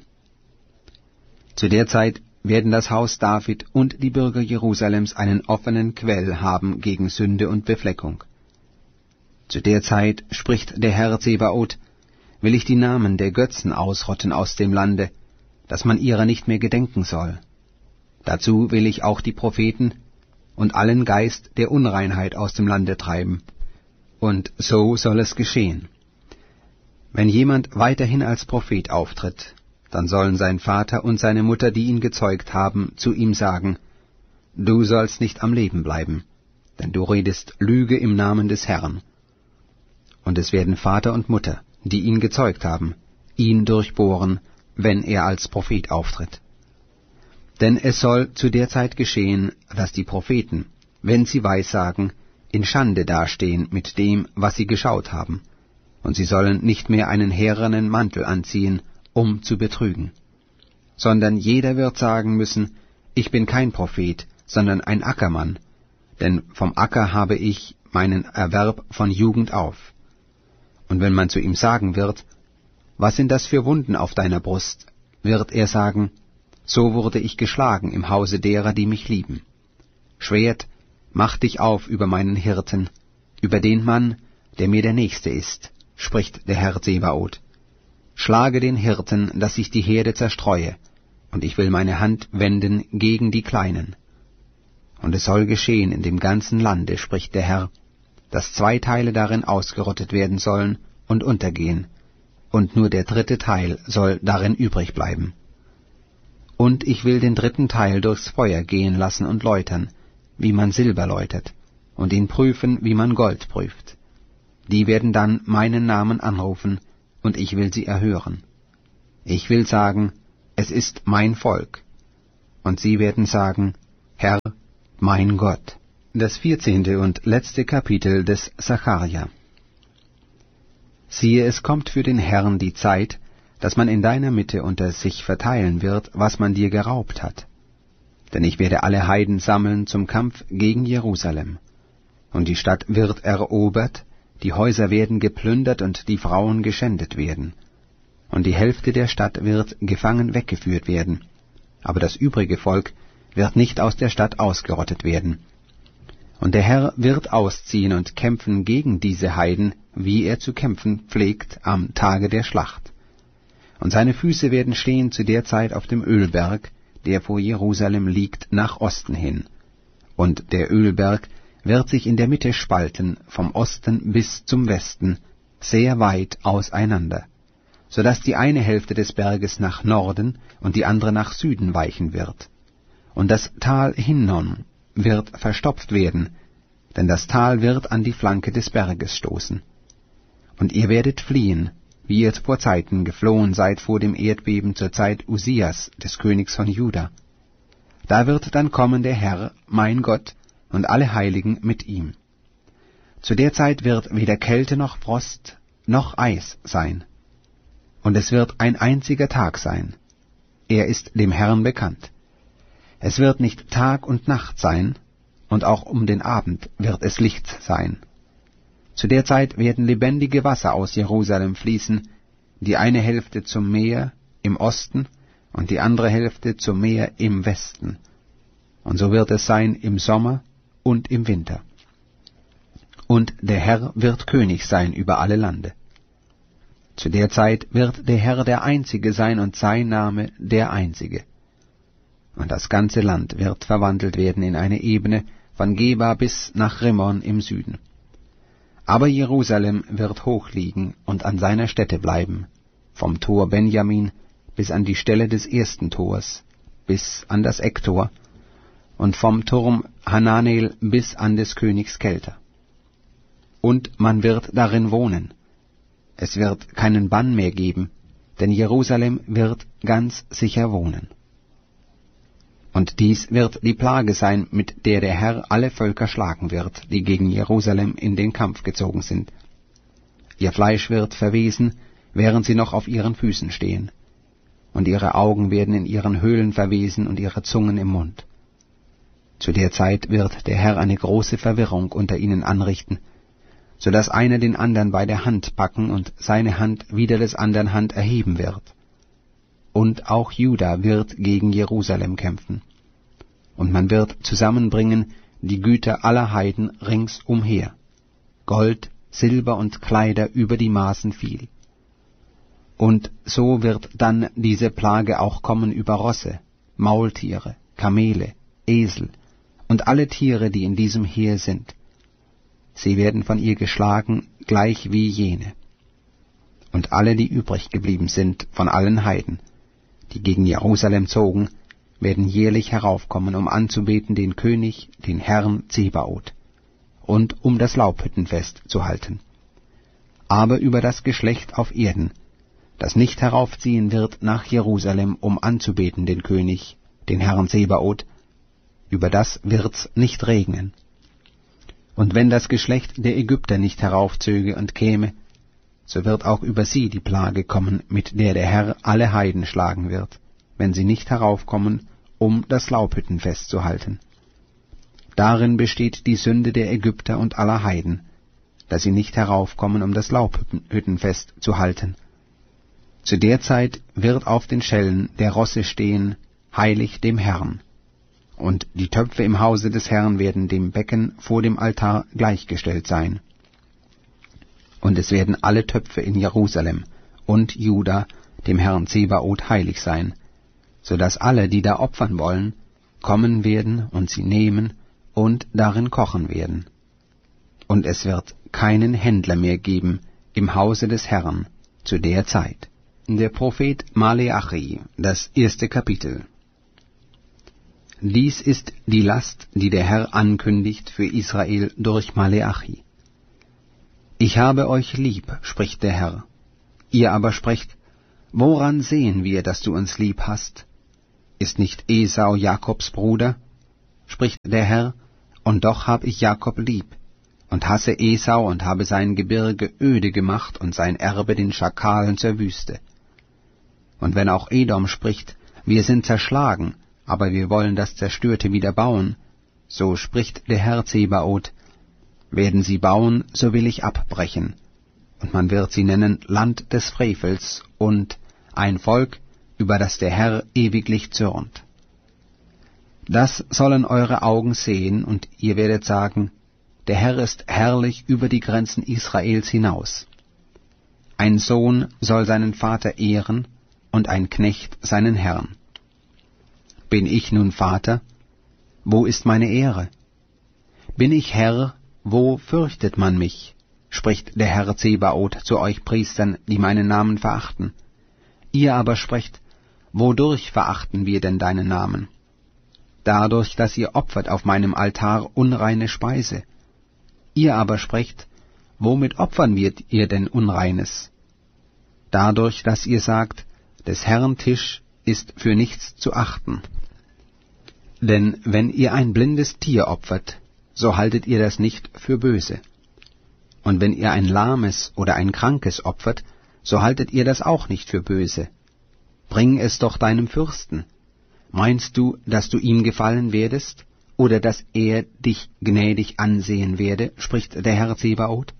Zu der Zeit werden das Haus David und die Bürger Jerusalems einen offenen Quell haben gegen Sünde und Befleckung. Zu der Zeit, spricht der Herr Zebaoth, will ich die Namen der Götzen ausrotten aus dem Lande, dass man ihrer nicht mehr gedenken soll. Dazu will ich auch die Propheten und allen Geist der Unreinheit aus dem Lande treiben. Und so soll es geschehen. Wenn jemand weiterhin als Prophet auftritt, dann sollen sein Vater und seine Mutter, die ihn gezeugt haben, zu ihm sagen, du sollst nicht am Leben bleiben, denn du redest Lüge im Namen des Herrn. Und es werden Vater und Mutter, die ihn gezeugt haben, ihn durchbohren, wenn er als Prophet auftritt. Denn es soll zu der Zeit geschehen, dass die Propheten, wenn sie Weissagen, in Schande dastehen mit dem, was sie geschaut haben, und sie sollen nicht mehr einen härenen Mantel anziehen, um zu betrügen, sondern jeder wird sagen müssen, ich bin kein Prophet, sondern ein Ackermann, denn vom Acker habe ich meinen Erwerb von Jugend auf. Und wenn man zu ihm sagen wird, was sind das für Wunden auf deiner Brust, wird er sagen, so wurde ich geschlagen im Hause derer, die mich lieben. Schwert, mach dich auf über meinen Hirten, über den Mann, der mir der Nächste ist, spricht der Herr Zebaoth. Schlage den Hirten, dass ich die Herde zerstreue, und ich will meine Hand wenden gegen die Kleinen. Und es soll geschehen in dem ganzen Lande, spricht der Herr, dass zwei Teile darin ausgerottet werden sollen und untergehen, und nur der dritte Teil soll darin übrig bleiben. Und ich will den dritten Teil durchs Feuer gehen lassen und läutern, wie man Silber läutert, und ihn prüfen, wie man Gold prüft, die werden dann meinen Namen anrufen, und ich will sie erhören. Ich will sagen, es ist mein Volk. Und sie werden sagen, Herr, mein Gott. Das vierzehnte und letzte Kapitel des Sacharja. Siehe, es kommt für den Herrn die Zeit, dass man in deiner Mitte unter sich verteilen wird, was man dir geraubt hat. Denn ich werde alle Heiden sammeln zum Kampf gegen Jerusalem. Und die Stadt wird erobert, die Häuser werden geplündert und die Frauen geschändet werden. Und die Hälfte der Stadt wird gefangen weggeführt werden. Aber das übrige Volk wird nicht aus der Stadt ausgerottet werden. Und der Herr wird ausziehen und kämpfen gegen diese Heiden, wie er zu kämpfen pflegt am Tage der Schlacht. Und seine Füße werden stehen zu der Zeit auf dem Ölberg, der vor Jerusalem liegt, nach Osten hin. Und der Ölberg wird sich in der Mitte spalten, vom Osten bis zum Westen, sehr weit auseinander, so dass die eine Hälfte des Berges nach Norden und die andere nach Süden weichen wird. Und das Tal Hinnom wird verstopft werden, denn das Tal wird an die Flanke des Berges stoßen. Und ihr werdet fliehen, wie ihr vor Zeiten geflohen seid vor dem Erdbeben zur Zeit Usias, des Königs von Juda. Da wird dann kommen der Herr, mein Gott, und alle Heiligen mit ihm. Zu der Zeit wird weder Kälte noch Frost noch Eis sein. Und es wird ein einziger Tag sein. Er ist dem Herrn bekannt. Es wird nicht Tag und Nacht sein, und auch um den Abend wird es Licht sein. Zu der Zeit werden lebendige Wasser aus Jerusalem fließen, die eine Hälfte zum Meer im Osten und die andere Hälfte zum Meer im Westen. Und so wird es sein im Sommer und im Winter. Und der Herr wird König sein über alle Lande. Zu der Zeit wird der Herr der Einzige sein und sein Name der Einzige. Und das ganze Land wird verwandelt werden in eine Ebene von Geba bis nach Rimmon im Süden. Aber Jerusalem wird hoch liegen und an seiner Stätte bleiben, vom Tor Benjamin bis an die Stelle des ersten Tors, bis an das Ecktor, und vom Turm Hananel bis an des Königs Kelter. Und man wird darin wohnen. Es wird keinen Bann mehr geben, denn Jerusalem wird ganz sicher wohnen. Und dies wird die Plage sein, mit der der Herr alle Völker schlagen wird, die gegen Jerusalem in den Kampf gezogen sind. Ihr Fleisch wird verwesen, während sie noch auf ihren Füßen stehen. Und ihre Augen werden in ihren Höhlen verwesen und ihre Zungen im Mund. Zu der Zeit wird der Herr eine große Verwirrung unter ihnen anrichten, so dass einer den anderen bei der Hand packen und seine Hand wider des anderen Hand erheben wird. Und auch Juda wird gegen Jerusalem kämpfen. Und man wird zusammenbringen die Güter aller Heiden ringsumher, Gold, Silber und Kleider über die Maßen viel. Und so wird dann diese Plage auch kommen über Rosse, Maultiere, Kamele, Esel und alle Tiere, die in diesem Heer sind. Sie werden von ihr geschlagen, gleich wie jene. Und alle, die übrig geblieben sind von allen Heiden, die gegen Jerusalem zogen, werden jährlich heraufkommen, um anzubeten den König, den Herrn Zebaoth, und um das Laubhüttenfest zu halten. Aber über das Geschlecht auf Erden, das nicht heraufziehen wird nach Jerusalem, um anzubeten den König, den Herrn Zebaoth, über das wird's nicht regnen. Und wenn das Geschlecht der Ägypter nicht heraufzöge und käme, so wird auch über sie die Plage kommen, mit der der Herr alle Heiden schlagen wird, wenn sie nicht heraufkommen, um das Laubhüttenfest zu halten. Darin besteht die Sünde der Ägypter und aller Heiden, dass sie nicht heraufkommen, um das Laubhüttenfest zu halten. Zu der Zeit wird auf den Schellen der Rosse stehen, heilig dem Herrn. Und die Töpfe im Hause des Herrn werden dem Becken vor dem Altar gleichgestellt sein. Und es werden alle Töpfe in Jerusalem und Juda dem Herrn Zebaoth heilig sein, so dass alle, die da opfern wollen, kommen werden und sie nehmen und darin kochen werden. Und es wird keinen Händler mehr geben im Hause des Herrn zu der Zeit. Der Prophet Maleachi, das erste Kapitel. Dies ist die Last, die der Herr ankündigt für Israel durch Maleachi. Ich habe euch lieb, spricht der Herr. Ihr aber sprecht, woran sehen wir, dass du uns lieb hast? Ist nicht Esau Jakobs Bruder? Spricht der Herr, und doch hab ich Jakob lieb, und hasse Esau und habe sein Gebirge öde gemacht und sein Erbe den Schakalen zur Wüste. Und wenn auch Edom spricht, wir sind zerschlagen, aber wir wollen das Zerstörte wieder bauen, so spricht der Herr Zebaoth, werden sie bauen, so will ich abbrechen, und man wird sie nennen Land des Frevels und ein Volk, über das der Herr ewiglich zürnt. Das sollen eure Augen sehen, und ihr werdet sagen, der Herr ist herrlich über die Grenzen Israels hinaus. Ein Sohn soll seinen Vater ehren, und ein Knecht seinen Herrn. Bin ich nun Vater? Wo ist meine Ehre? Bin ich Herr? Wo fürchtet man mich? Spricht der Herr Zebaoth zu euch Priestern, die meinen Namen verachten. Ihr aber sprecht, wodurch verachten wir denn deinen Namen? Dadurch, dass ihr opfert auf meinem Altar unreine Speise. Ihr aber sprecht, womit opfern wir ihr denn Unreines? Dadurch, dass ihr sagt, des Herrn Tisch ist für nichts zu achten. Denn wenn ihr ein blindes Tier opfert, so haltet ihr das nicht für böse. Und wenn ihr ein lahmes oder ein krankes opfert, so haltet ihr das auch nicht für böse. Bring es doch deinem Fürsten. Meinst du, dass du ihm gefallen werdest, oder dass er dich gnädig ansehen werde, spricht der Herr Zebaoth?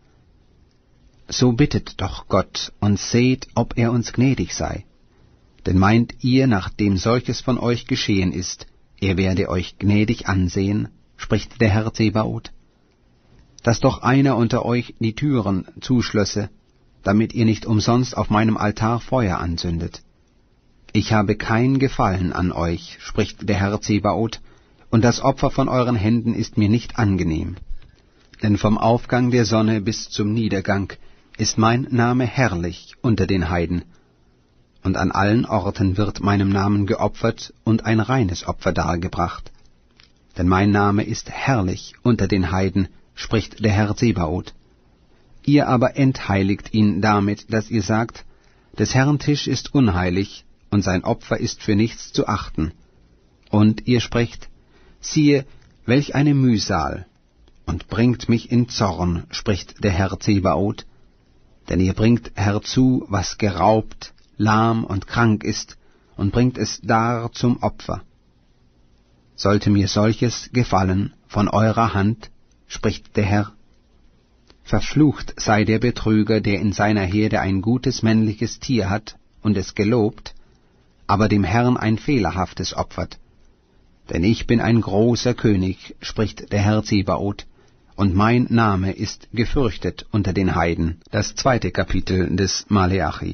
So bittet doch Gott und seht, ob er uns gnädig sei. Denn meint ihr, nachdem solches von euch geschehen ist, er werde euch gnädig ansehen, spricht der Herr Zebaoth? Dass doch einer unter euch die Türen zuschlösse, damit ihr nicht umsonst auf meinem Altar Feuer anzündet. Ich habe kein Gefallen an euch, spricht der Herr Zebaoth, und das Opfer von euren Händen ist mir nicht angenehm. Denn vom Aufgang der Sonne bis zum Niedergang ist mein Name herrlich unter den Heiden, und an allen Orten wird meinem Namen geopfert und ein reines Opfer dargebracht. Denn mein Name ist herrlich unter den Heiden, spricht der Herr Zebaoth. Ihr aber entheiligt ihn damit, dass ihr sagt, des Herrn Tisch ist unheilig, und sein Opfer ist für nichts zu achten. Und ihr sprecht, siehe, welch eine Mühsal, und bringt mich in Zorn, spricht der Herr Zebaoth, denn ihr bringt herzu, was geraubt, lahm und krank ist, und bringt es dar zum Opfer. Sollte mir solches gefallen von eurer Hand, spricht der Herr. Verflucht sei der Betrüger, der in seiner Herde ein gutes männliches Tier hat und es gelobt, aber dem Herrn ein fehlerhaftes opfert. Denn ich bin ein großer König, spricht der Herr Zebaoth, und mein Name ist gefürchtet unter den Heiden. Das zweite Kapitel des Maleachi.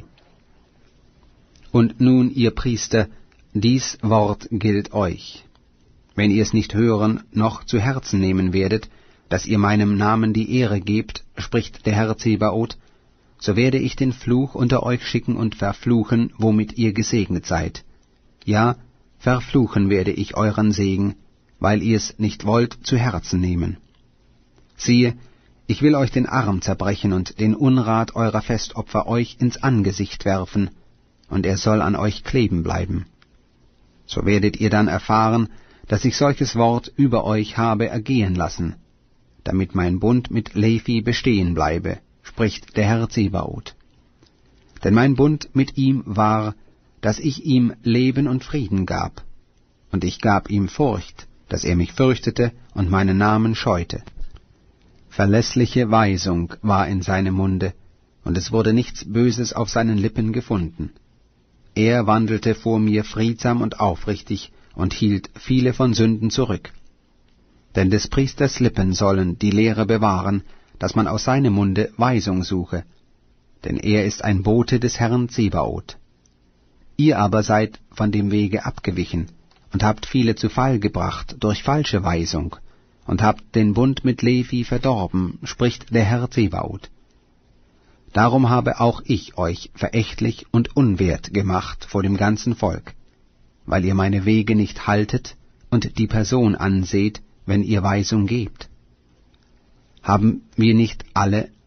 Und nun, ihr Priester, dies Wort gilt euch. Wenn ihr es nicht hören noch zu Herzen nehmen werdet, dass ihr meinem Namen die Ehre gebt, spricht der Herr Zebaoth, so werde ich den Fluch unter euch schicken und verfluchen, womit ihr gesegnet seid. Ja, verfluchen werde ich euren Segen, weil ihr es nicht wollt zu Herzen nehmen. Siehe, ich will euch den Arm zerbrechen und den Unrat eurer Festopfer euch ins Angesicht werfen, und er soll an euch kleben bleiben. So werdet ihr dann erfahren, dass ich solches Wort über euch habe ergehen lassen, damit mein Bund mit Levi bestehen bleibe, spricht der Herr Zebaoth. Denn mein Bund mit ihm war, dass ich ihm Leben und Frieden gab, und ich gab ihm Furcht, dass er mich fürchtete und meinen Namen scheute. Verlässliche Weisung war in seinem Munde, und es wurde nichts Böses auf seinen Lippen gefunden. Er wandelte vor mir friedsam und aufrichtig und hielt viele von Sünden zurück. Denn des Priesters Lippen sollen die Lehre bewahren, dass man aus seinem Munde Weisung suche, denn er ist ein Bote des Herrn Zebaoth. Ihr aber seid von dem Wege abgewichen und habt viele zu Fall gebracht durch falsche Weisung und habt den Bund mit Levi verdorben, spricht der Herr Zebaoth. Darum habe auch ich euch verächtlich und unwert gemacht vor dem ganzen Volk, weil ihr meine Wege nicht haltet und die Person anseht, wenn ihr Weisung gebt. Haben wir nicht alle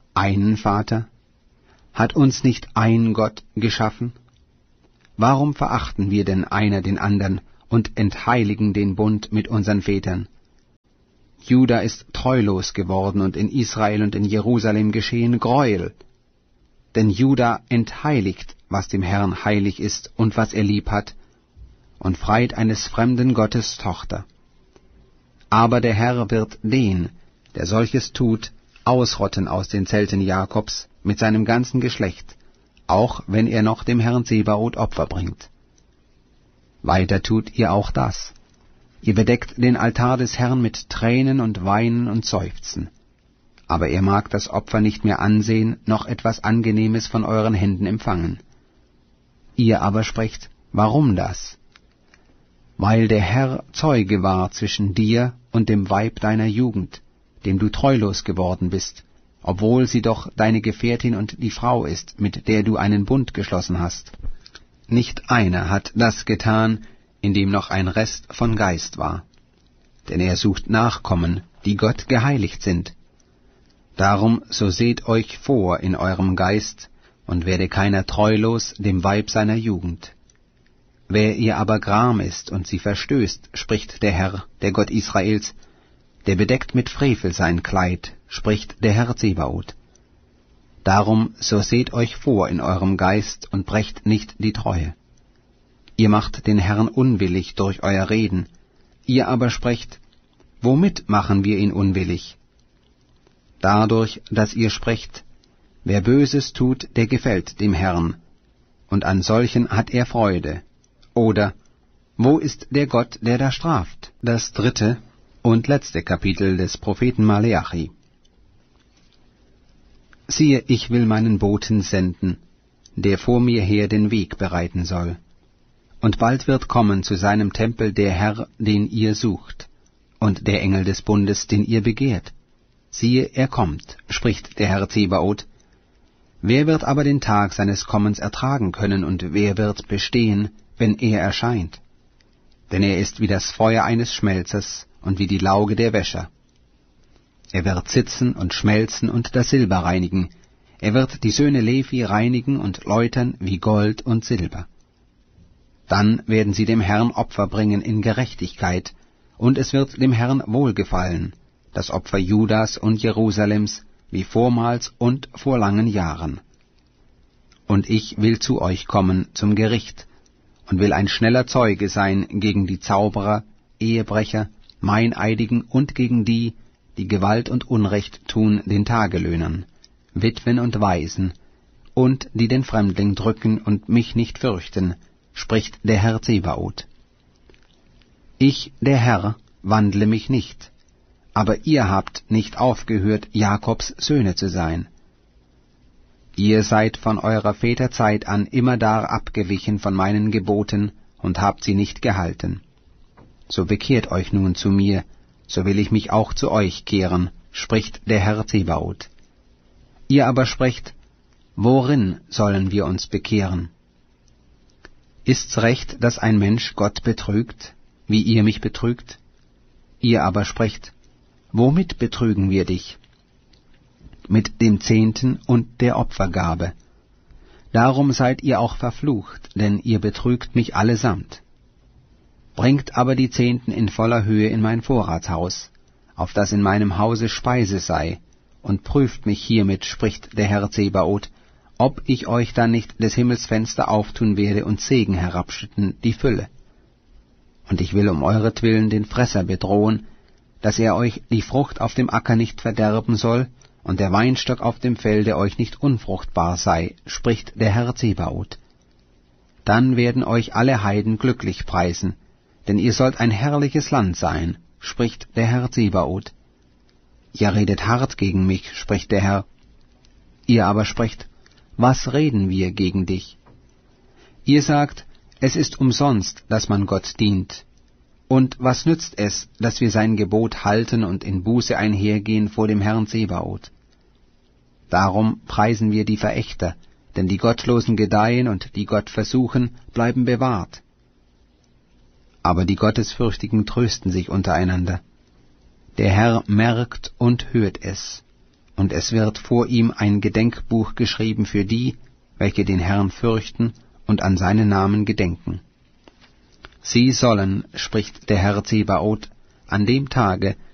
einen Vater? Hat uns nicht ein Gott geschaffen? Warum verachten wir denn einer den andern und entheiligen den Bund mit unseren Vätern? Juda ist treulos geworden und in Israel und in Jerusalem geschehen Gräuel. Denn Juda entheiligt, was dem Herrn heilig ist und was er lieb hat, und freit eines fremden Gottes Tochter. Aber der Herr wird den, der solches tut, ausrotten aus den Zelten Jakobs mit seinem ganzen Geschlecht, auch wenn er noch dem Herrn Zebaoth Opfer bringt. Weiter tut ihr auch das. Ihr bedeckt den Altar des Herrn mit Tränen und Weinen und Seufzen. Aber er mag das Opfer nicht mehr ansehen, noch etwas Angenehmes von euren Händen empfangen. Ihr aber sprecht, warum das? Weil der Herr Zeuge war zwischen dir und dem Weib deiner Jugend, dem du treulos geworden bist, obwohl sie doch deine Gefährtin und die Frau ist, mit der du einen Bund geschlossen hast. Nicht einer hat das getan, in dem noch ein Rest von Geist war. Denn er sucht Nachkommen, die Gott geheiligt sind. Darum so seht euch vor in eurem Geist, und werde keiner treulos dem Weib seiner Jugend. Wer ihr aber gram ist und sie verstößt, spricht der Herr, der Gott Israels, der bedeckt mit Frevel sein Kleid, spricht der Herr Zebaoth. Darum so seht euch vor in eurem Geist und brecht nicht die Treue. Ihr macht den Herrn unwillig durch euer Reden, ihr aber sprecht, womit machen wir ihn unwillig? Dadurch, dass ihr sprecht, wer Böses tut, der gefällt dem Herrn, und an solchen hat er Freude. Oder, wo ist der Gott, der da straft? Das dritte und letzte Kapitel des Propheten Maleachi. Siehe, ich will meinen Boten senden, der vor mir her den Weg bereiten soll. Und bald wird kommen zu seinem Tempel der Herr, den ihr sucht, und der Engel des Bundes, den ihr begehrt. Siehe, er kommt, spricht der Herr Zebaoth. Wer wird aber den Tag seines Kommens ertragen können, und wer wird bestehen, wenn er erscheint? Denn er ist wie das Feuer eines Schmelzers und wie die Lauge der Wäscher. Er wird sitzen und schmelzen und das Silber reinigen. Er wird die Söhne Levi reinigen und läutern wie Gold und Silber. Dann werden sie dem Herrn Opfer bringen in Gerechtigkeit, und es wird dem Herrn wohlgefallen, das Opfer Judas und Jerusalems, wie vormals und vor langen Jahren. Und ich will zu euch kommen zum Gericht, und will ein schneller Zeuge sein gegen die Zauberer, Ehebrecher, Meineidigen und gegen die, die Gewalt und Unrecht tun den Tagelöhnern, Witwen und Waisen, und die den Fremdling drücken und mich nicht fürchten, spricht der Herr Zebaoth. Ich, der Herr, wandle mich nicht, aber ihr habt nicht aufgehört, Jakobs Söhne zu sein. Ihr seid von eurer Väter Zeit an immerdar abgewichen von meinen Geboten und habt sie nicht gehalten. So bekehrt euch nun zu mir, so will ich mich auch zu euch kehren, spricht der Herr Zebaoth. Ihr aber sprecht, worin sollen wir uns bekehren? Ist's recht, dass ein Mensch Gott betrügt, wie ihr mich betrügt? Ihr aber sprecht, womit betrügen wir dich? Mit dem Zehnten und der Opfergabe. Darum seid ihr auch verflucht, denn ihr betrügt mich allesamt. Bringt aber die Zehnten in voller Höhe in mein Vorratshaus, auf dass in meinem Hause Speise sei, und prüft mich hiermit, spricht der Herr Zebaoth, ob ich euch dann nicht des Himmels Fenster auftun werde und Segen herabschütten, die Fülle. Und ich will um euretwillen den Fresser bedrohen, dass er euch die Frucht auf dem Acker nicht verderben soll, und der Weinstock auf dem Felde euch nicht unfruchtbar sei, spricht der Herr Zebaoth. Dann werden euch alle Heiden glücklich preisen, denn ihr sollt ein herrliches Land sein, spricht der Herr Zebaoth. Ihr redet hart gegen mich, spricht der Herr. Ihr aber sprecht, was reden wir gegen dich? Ihr sagt, es ist umsonst, dass man Gott dient. Und was nützt es, dass wir sein Gebot halten und in Buße einhergehen vor dem Herrn Zebaoth? Darum preisen wir die Verächter, denn die Gottlosen gedeihen und die Gott versuchen, bleiben bewahrt. Aber die Gottesfürchtigen trösten sich untereinander. Der Herr merkt und hört es, und es wird vor ihm ein Gedenkbuch geschrieben für die, welche den Herrn fürchten und an seinen Namen gedenken. Sie sollen, spricht der Herr Zebaoth, an dem Tage